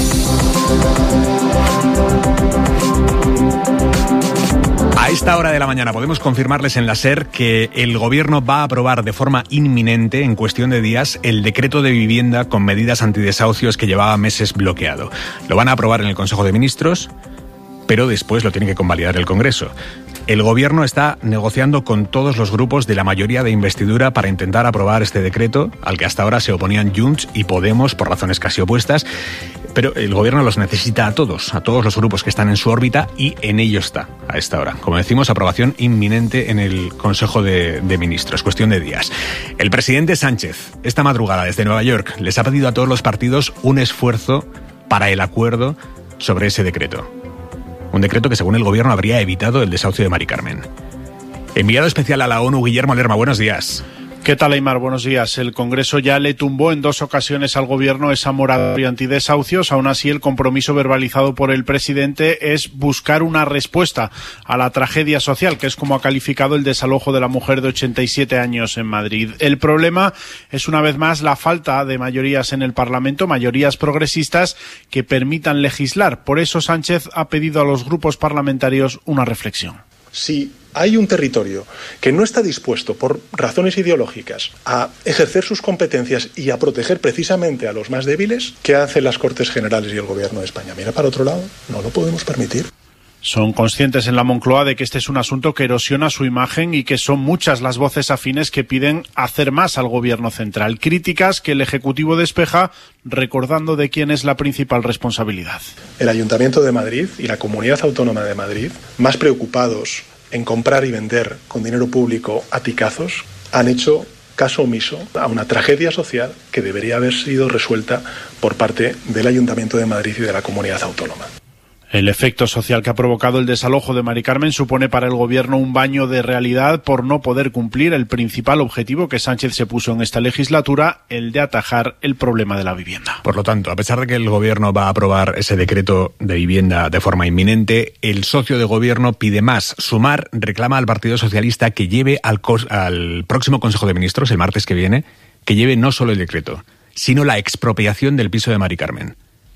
A esta hora de la mañana podemos confirmarles en la SER que el Gobierno va a aprobar de forma inminente, en cuestión de días, el decreto de vivienda con medidas antidesahucios que llevaba meses bloqueado. Lo van a aprobar en el Consejo de Ministros, pero después lo tiene que convalidar el Congreso. El Gobierno está negociando con todos los grupos de la mayoría de investidura para intentar aprobar este decreto, al que hasta ahora se oponían Junts y Podemos por razones casi opuestas, pero el Gobierno los necesita a todos los grupos que están en su órbita, y en ello está a esta hora. Como decimos, aprobación inminente en el Consejo de Ministros, cuestión de días. El presidente Sánchez, esta madrugada desde Nueva York, les ha pedido a todos los partidos un esfuerzo para el acuerdo sobre ese decreto. Un decreto que, según el Gobierno, habría evitado el desahucio de Mari Carmen. Enviado especial a la ONU, Guillermo Lerma, buenos días. ¿Qué tal, Aimar? Buenos días. El Congreso ya le tumbó en 2 ocasiones al Gobierno esa moratoria antidesahucios. Aún así, el compromiso verbalizado por el presidente es buscar una respuesta a la tragedia social, que es como ha calificado el desalojo de la mujer de 87 años en Madrid. El problema es, una vez más, la falta de mayorías en el Parlamento, mayorías progresistas que permitan legislar. Por eso Sánchez ha pedido a los grupos parlamentarios una reflexión. Si hay un territorio que no está dispuesto, por razones ideológicas, a ejercer sus competencias y a proteger precisamente a los más débiles, ¿qué hacen las Cortes Generales y el Gobierno de España? Mira para otro lado, no lo podemos permitir. Son conscientes en la Moncloa de que este es un asunto que erosiona su imagen y que son muchas las voces afines que piden hacer más al Gobierno central. Críticas que el Ejecutivo despeja, recordando de quién es la principal responsabilidad. El Ayuntamiento de Madrid y la Comunidad Autónoma de Madrid, más preocupados en comprar y vender con dinero público aticazos, han hecho caso omiso a una tragedia social que debería haber sido resuelta por parte del Ayuntamiento de Madrid y de la Comunidad Autónoma. El efecto social que ha provocado el desalojo de Mari Carmen supone para el Gobierno un baño de realidad por no poder cumplir el principal objetivo que Sánchez se puso en esta legislatura, el de atajar el problema de la vivienda. Por lo tanto, a pesar de que el Gobierno va a aprobar ese decreto de vivienda de forma inminente, el socio de Gobierno pide más. Sumar reclama al Partido Socialista que lleve al próximo Consejo de Ministros, el martes que viene, que lleve no solo el decreto, sino la expropiación del piso de Mari Carmen.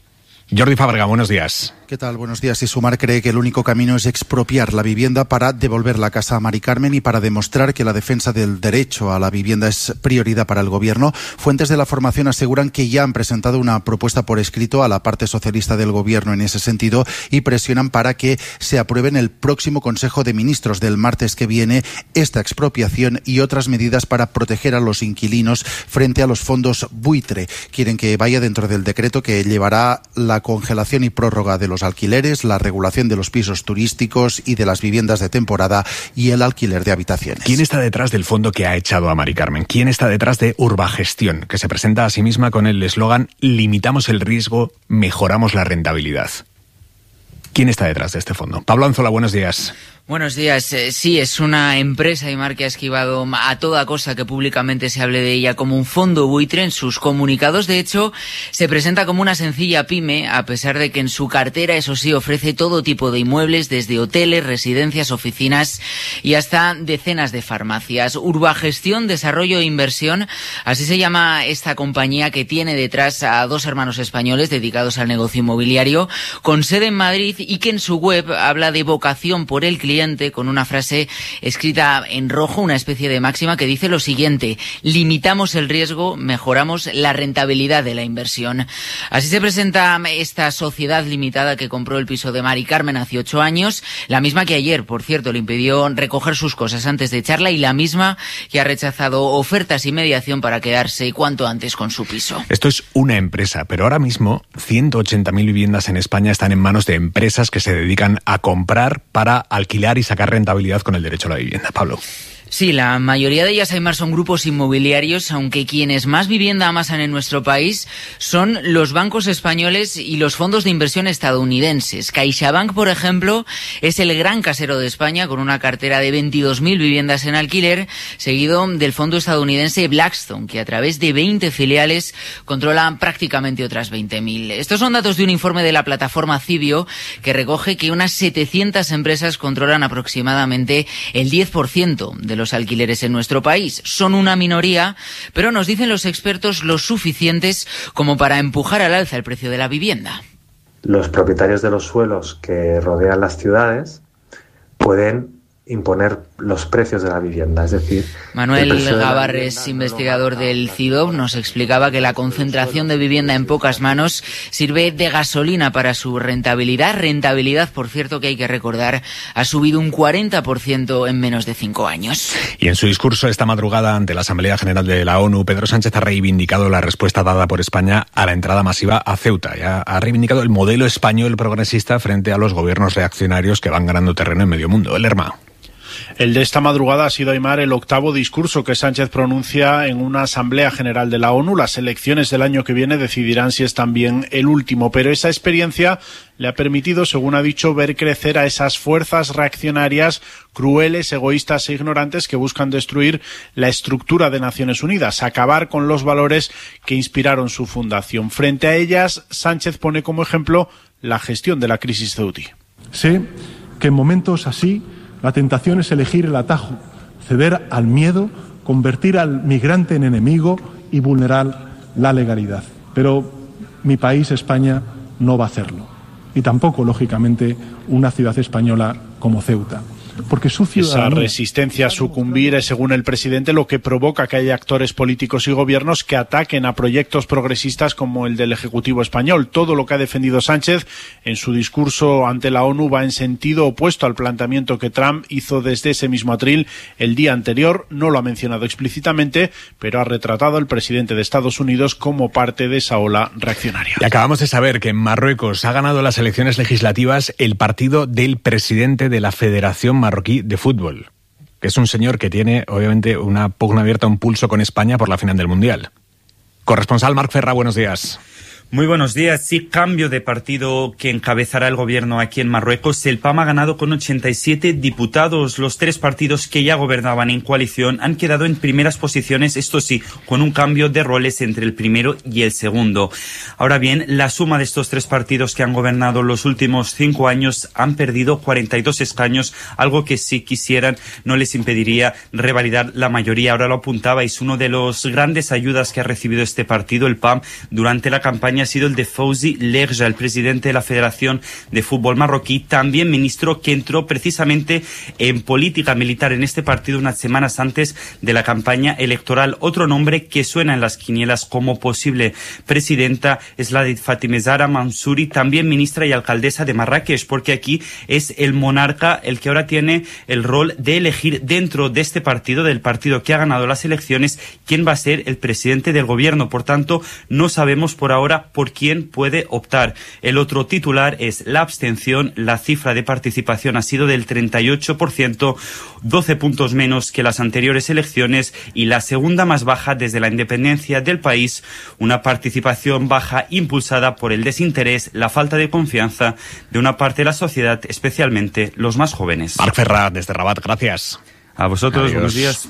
Jordi Fábrega, buenos días. ¿Qué tal? Buenos días. Y Sumar cree que el único camino es expropiar la vivienda para devolver la casa a Mari Carmen y para demostrar que la defensa del derecho a la vivienda es prioridad para el Gobierno. Fuentes de la formación aseguran que ya han presentado una propuesta por escrito a la parte socialista del Gobierno en ese sentido y presionan para que se apruebe en el próximo Consejo de Ministros del martes que viene esta expropiación y otras medidas para proteger a los inquilinos frente a los fondos buitre. Quieren que vaya dentro del decreto que llevará la congelación y prórroga de los alquileres, la regulación de los pisos turísticos y de las viviendas de temporada y el alquiler de habitaciones. ¿Quién está detrás del fondo que ha echado a Mari Carmen? ¿Quién está detrás de Urbagestión, que se presenta a sí misma con el eslogan "Limitamos el riesgo, mejoramos la rentabilidad"? ¿Quién está detrás de este fondo? Pablo Anzola, buenos días. Buenos días. Sí, es una empresa, Aimar, que ha esquivado a toda cosa que públicamente se hable de ella como un fondo buitre en sus comunicados. De hecho, se presenta como una sencilla pyme, a pesar de que en su cartera, eso sí, ofrece todo tipo de inmuebles, desde hoteles, residencias, oficinas y hasta decenas de farmacias. Urbagestión, Desarrollo e Inversión, así se llama esta compañía que tiene detrás a 2 hermanos españoles dedicados al negocio inmobiliario, con sede en Madrid y que en su web habla de vocación por el cliente sonriente con una frase escrita en rojo, una especie de máxima que dice lo siguiente: limitamos el riesgo, mejoramos la rentabilidad de la inversión. Así se presenta esta sociedad limitada que compró el piso de Mari Carmen hace 8 años, la misma que ayer, por cierto, le impidió recoger sus cosas antes de echarla y la misma que ha rechazado ofertas y mediación para quedarse cuanto antes con su piso. Esto es una empresa, pero ahora mismo 180.000 viviendas en España están en manos de empresas que se dedican a comprar para alquilar y sacar rentabilidad con el derecho a la vivienda. Pablo. Sí, la mayoría de ellas, Aimar, son grupos inmobiliarios, aunque quienes más vivienda amasan en nuestro país son los bancos españoles y los fondos de inversión estadounidenses. CaixaBank, por ejemplo, es el gran casero de España, con una cartera de 22.000 viviendas en alquiler, seguido del fondo estadounidense Blackstone, que a través de 20 filiales controla prácticamente otras 20.000. Estos son datos de un informe de la plataforma Cibio, que recoge que unas 700 empresas controlan aproximadamente el 10% de los alquileres en nuestro país. Son una minoría, pero nos dicen los expertos lo suficientes como para empujar al alza el precio de la vivienda. Los propietarios de los suelos que rodean las ciudades pueden imponer los precios de la vivienda, es decir... Manuel Gabarres, investigador del CIDOB, nos explicaba que la concentración de vivienda en pocas manos sirve de gasolina para su rentabilidad. Rentabilidad, por cierto, que hay que recordar, ha subido un 40% en menos de 5 años. Y en su discurso esta madrugada ante la Asamblea General de la ONU, Pedro Sánchez ha reivindicado la respuesta dada por España a la entrada masiva a Ceuta. Ya ha reivindicado el modelo español progresista frente a los gobiernos reaccionarios que van ganando terreno en medio mundo. El Lerma. El de esta madrugada ha sido, Aimar, el 8º discurso que Sánchez pronuncia en una Asamblea General de la ONU. Las elecciones del año que viene decidirán si es también el último, pero esa experiencia le ha permitido, según ha dicho, ver crecer a esas fuerzas reaccionarias crueles, egoístas e ignorantes que buscan destruir la estructura de Naciones Unidas, acabar con los valores que inspiraron su fundación. Frente a ellas, Sánchez pone como ejemplo la gestión de la crisis ceutí. Sé que en momentos así la tentación es elegir el atajo, ceder al miedo, convertir al migrante en enemigo y vulnerar la legalidad. Pero mi país, España, no va a hacerlo. Y tampoco, lógicamente, una ciudad española como Ceuta. Porque su ciudadanía... Esa resistencia a sucumbir es, según el presidente, lo que provoca que haya actores políticos y gobiernos que ataquen a proyectos progresistas como el del Ejecutivo español. Todo lo que ha defendido Sánchez en su discurso ante la ONU va en sentido opuesto al planteamiento que Trump hizo desde ese mismo atril el día anterior. No lo ha mencionado explícitamente, pero ha retratado al presidente de Estados Unidos como parte de esa ola reaccionaria. Y acabamos de saber que en Marruecos ha ganado las elecciones legislativas el partido del presidente de la Federación Marroquí de Fútbol, que es un señor que tiene, obviamente, una pugna abierta, un pulso con España por la final del Mundial. Corresponsal Marc Ferra, buenos días. Muy buenos días. Sí, cambio de partido que encabezará el gobierno aquí en Marruecos. El PAM ha ganado con 87 diputados. Los 3 partidos que ya gobernaban en coalición han quedado en primeras posiciones, esto sí, con un cambio de roles entre el primero y el segundo. Ahora bien, la suma de estos 3 partidos que han gobernado los últimos 5 años han perdido 42 escaños, algo que si quisieran no les impediría revalidar la mayoría. Ahora lo apuntabais, uno de los grandes ayudas que ha recibido este partido, el PAM, durante la campaña ha sido el de Fawzi Lerja, el presidente de la Federación de Fútbol Marroquí, también ministro que entró precisamente en política militar en este partido unas semanas antes de la campaña electoral. Otro nombre que suena en las quinielas como posible presidenta es la de Fatime Zahra Mansouri, también ministra y alcaldesa de Marrakech, porque aquí es el monarca el que ahora tiene el rol de elegir dentro de este partido, del partido que ha ganado las elecciones, quién va a ser el presidente del gobierno. Por tanto, no sabemos por ahora por quién puede optar. El otro titular es la abstención. La cifra de participación ha sido del 38%, 12 puntos menos que las anteriores elecciones y la segunda más baja desde la independencia del país. Una participación baja impulsada por el desinterés, la falta de confianza de una parte de la sociedad, especialmente los más jóvenes. Marc Ferra, desde Rabat, gracias. A vosotros, adiós. Buenos días.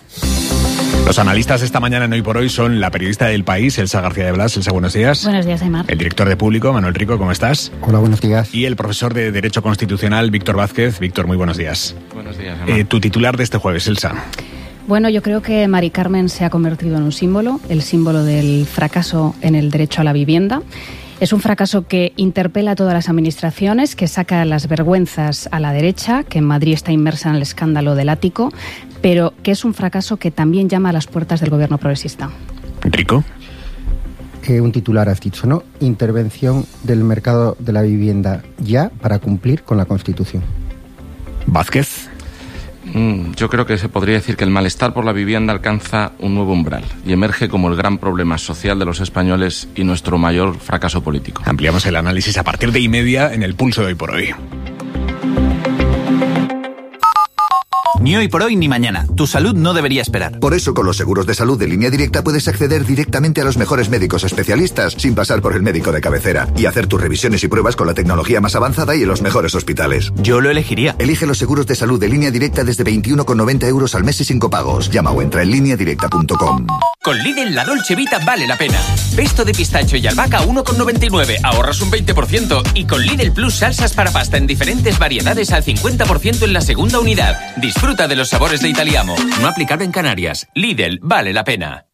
Los analistas esta mañana en Hoy por Hoy son la periodista del País, Elsa García de Blas. Elsa, buenos días. Buenos días, Aimar. El director de Público, Manuel Rico, ¿cómo estás? Hola, buenos días. Y el profesor de Derecho Constitucional, Víctor Vázquez. Víctor, muy buenos días. Buenos días, Aimar. Tu titular de este jueves, Elsa. Bueno, yo creo que Mari Carmen se ha convertido en un símbolo, el símbolo del fracaso en el derecho a la vivienda. Es un fracaso que interpela a todas las administraciones, que saca las vergüenzas a la derecha, que en Madrid está inmersa en el escándalo del ático, pero que es un fracaso que también llama a las puertas del gobierno progresista. Rico. Un titular has dicho, ¿no? Intervención del mercado de la vivienda ya para cumplir con la Constitución. Vázquez. Yo creo que se podría decir que el malestar por la vivienda alcanza un nuevo umbral y emerge como el gran problema social de los españoles y nuestro mayor fracaso político. Ampliamos el análisis a partir de 1:30 en el Pulso de Hoy por Hoy. Ni hoy por hoy ni mañana. Tu salud no debería esperar. Por eso, con los seguros de salud de Línea Directa puedes acceder directamente a los mejores médicos especialistas sin pasar por el médico de cabecera y hacer tus revisiones y pruebas con la tecnología más avanzada y en los mejores hospitales. Yo lo elegiría. Elige los seguros de salud de Línea Directa desde 21,90 € al mes y sin copagos. Llama o entra en lineadirecta.com. Con Lidl la Dolce Vita vale la pena. Pesto de pistacho y albahaca 1,99, ahorras un 20%. Y con Lidl Plus salsas para pasta en diferentes variedades al 50% en la segunda unidad. Disfruta de los sabores de Italiamo. No aplicable en Canarias. Lidl vale la pena.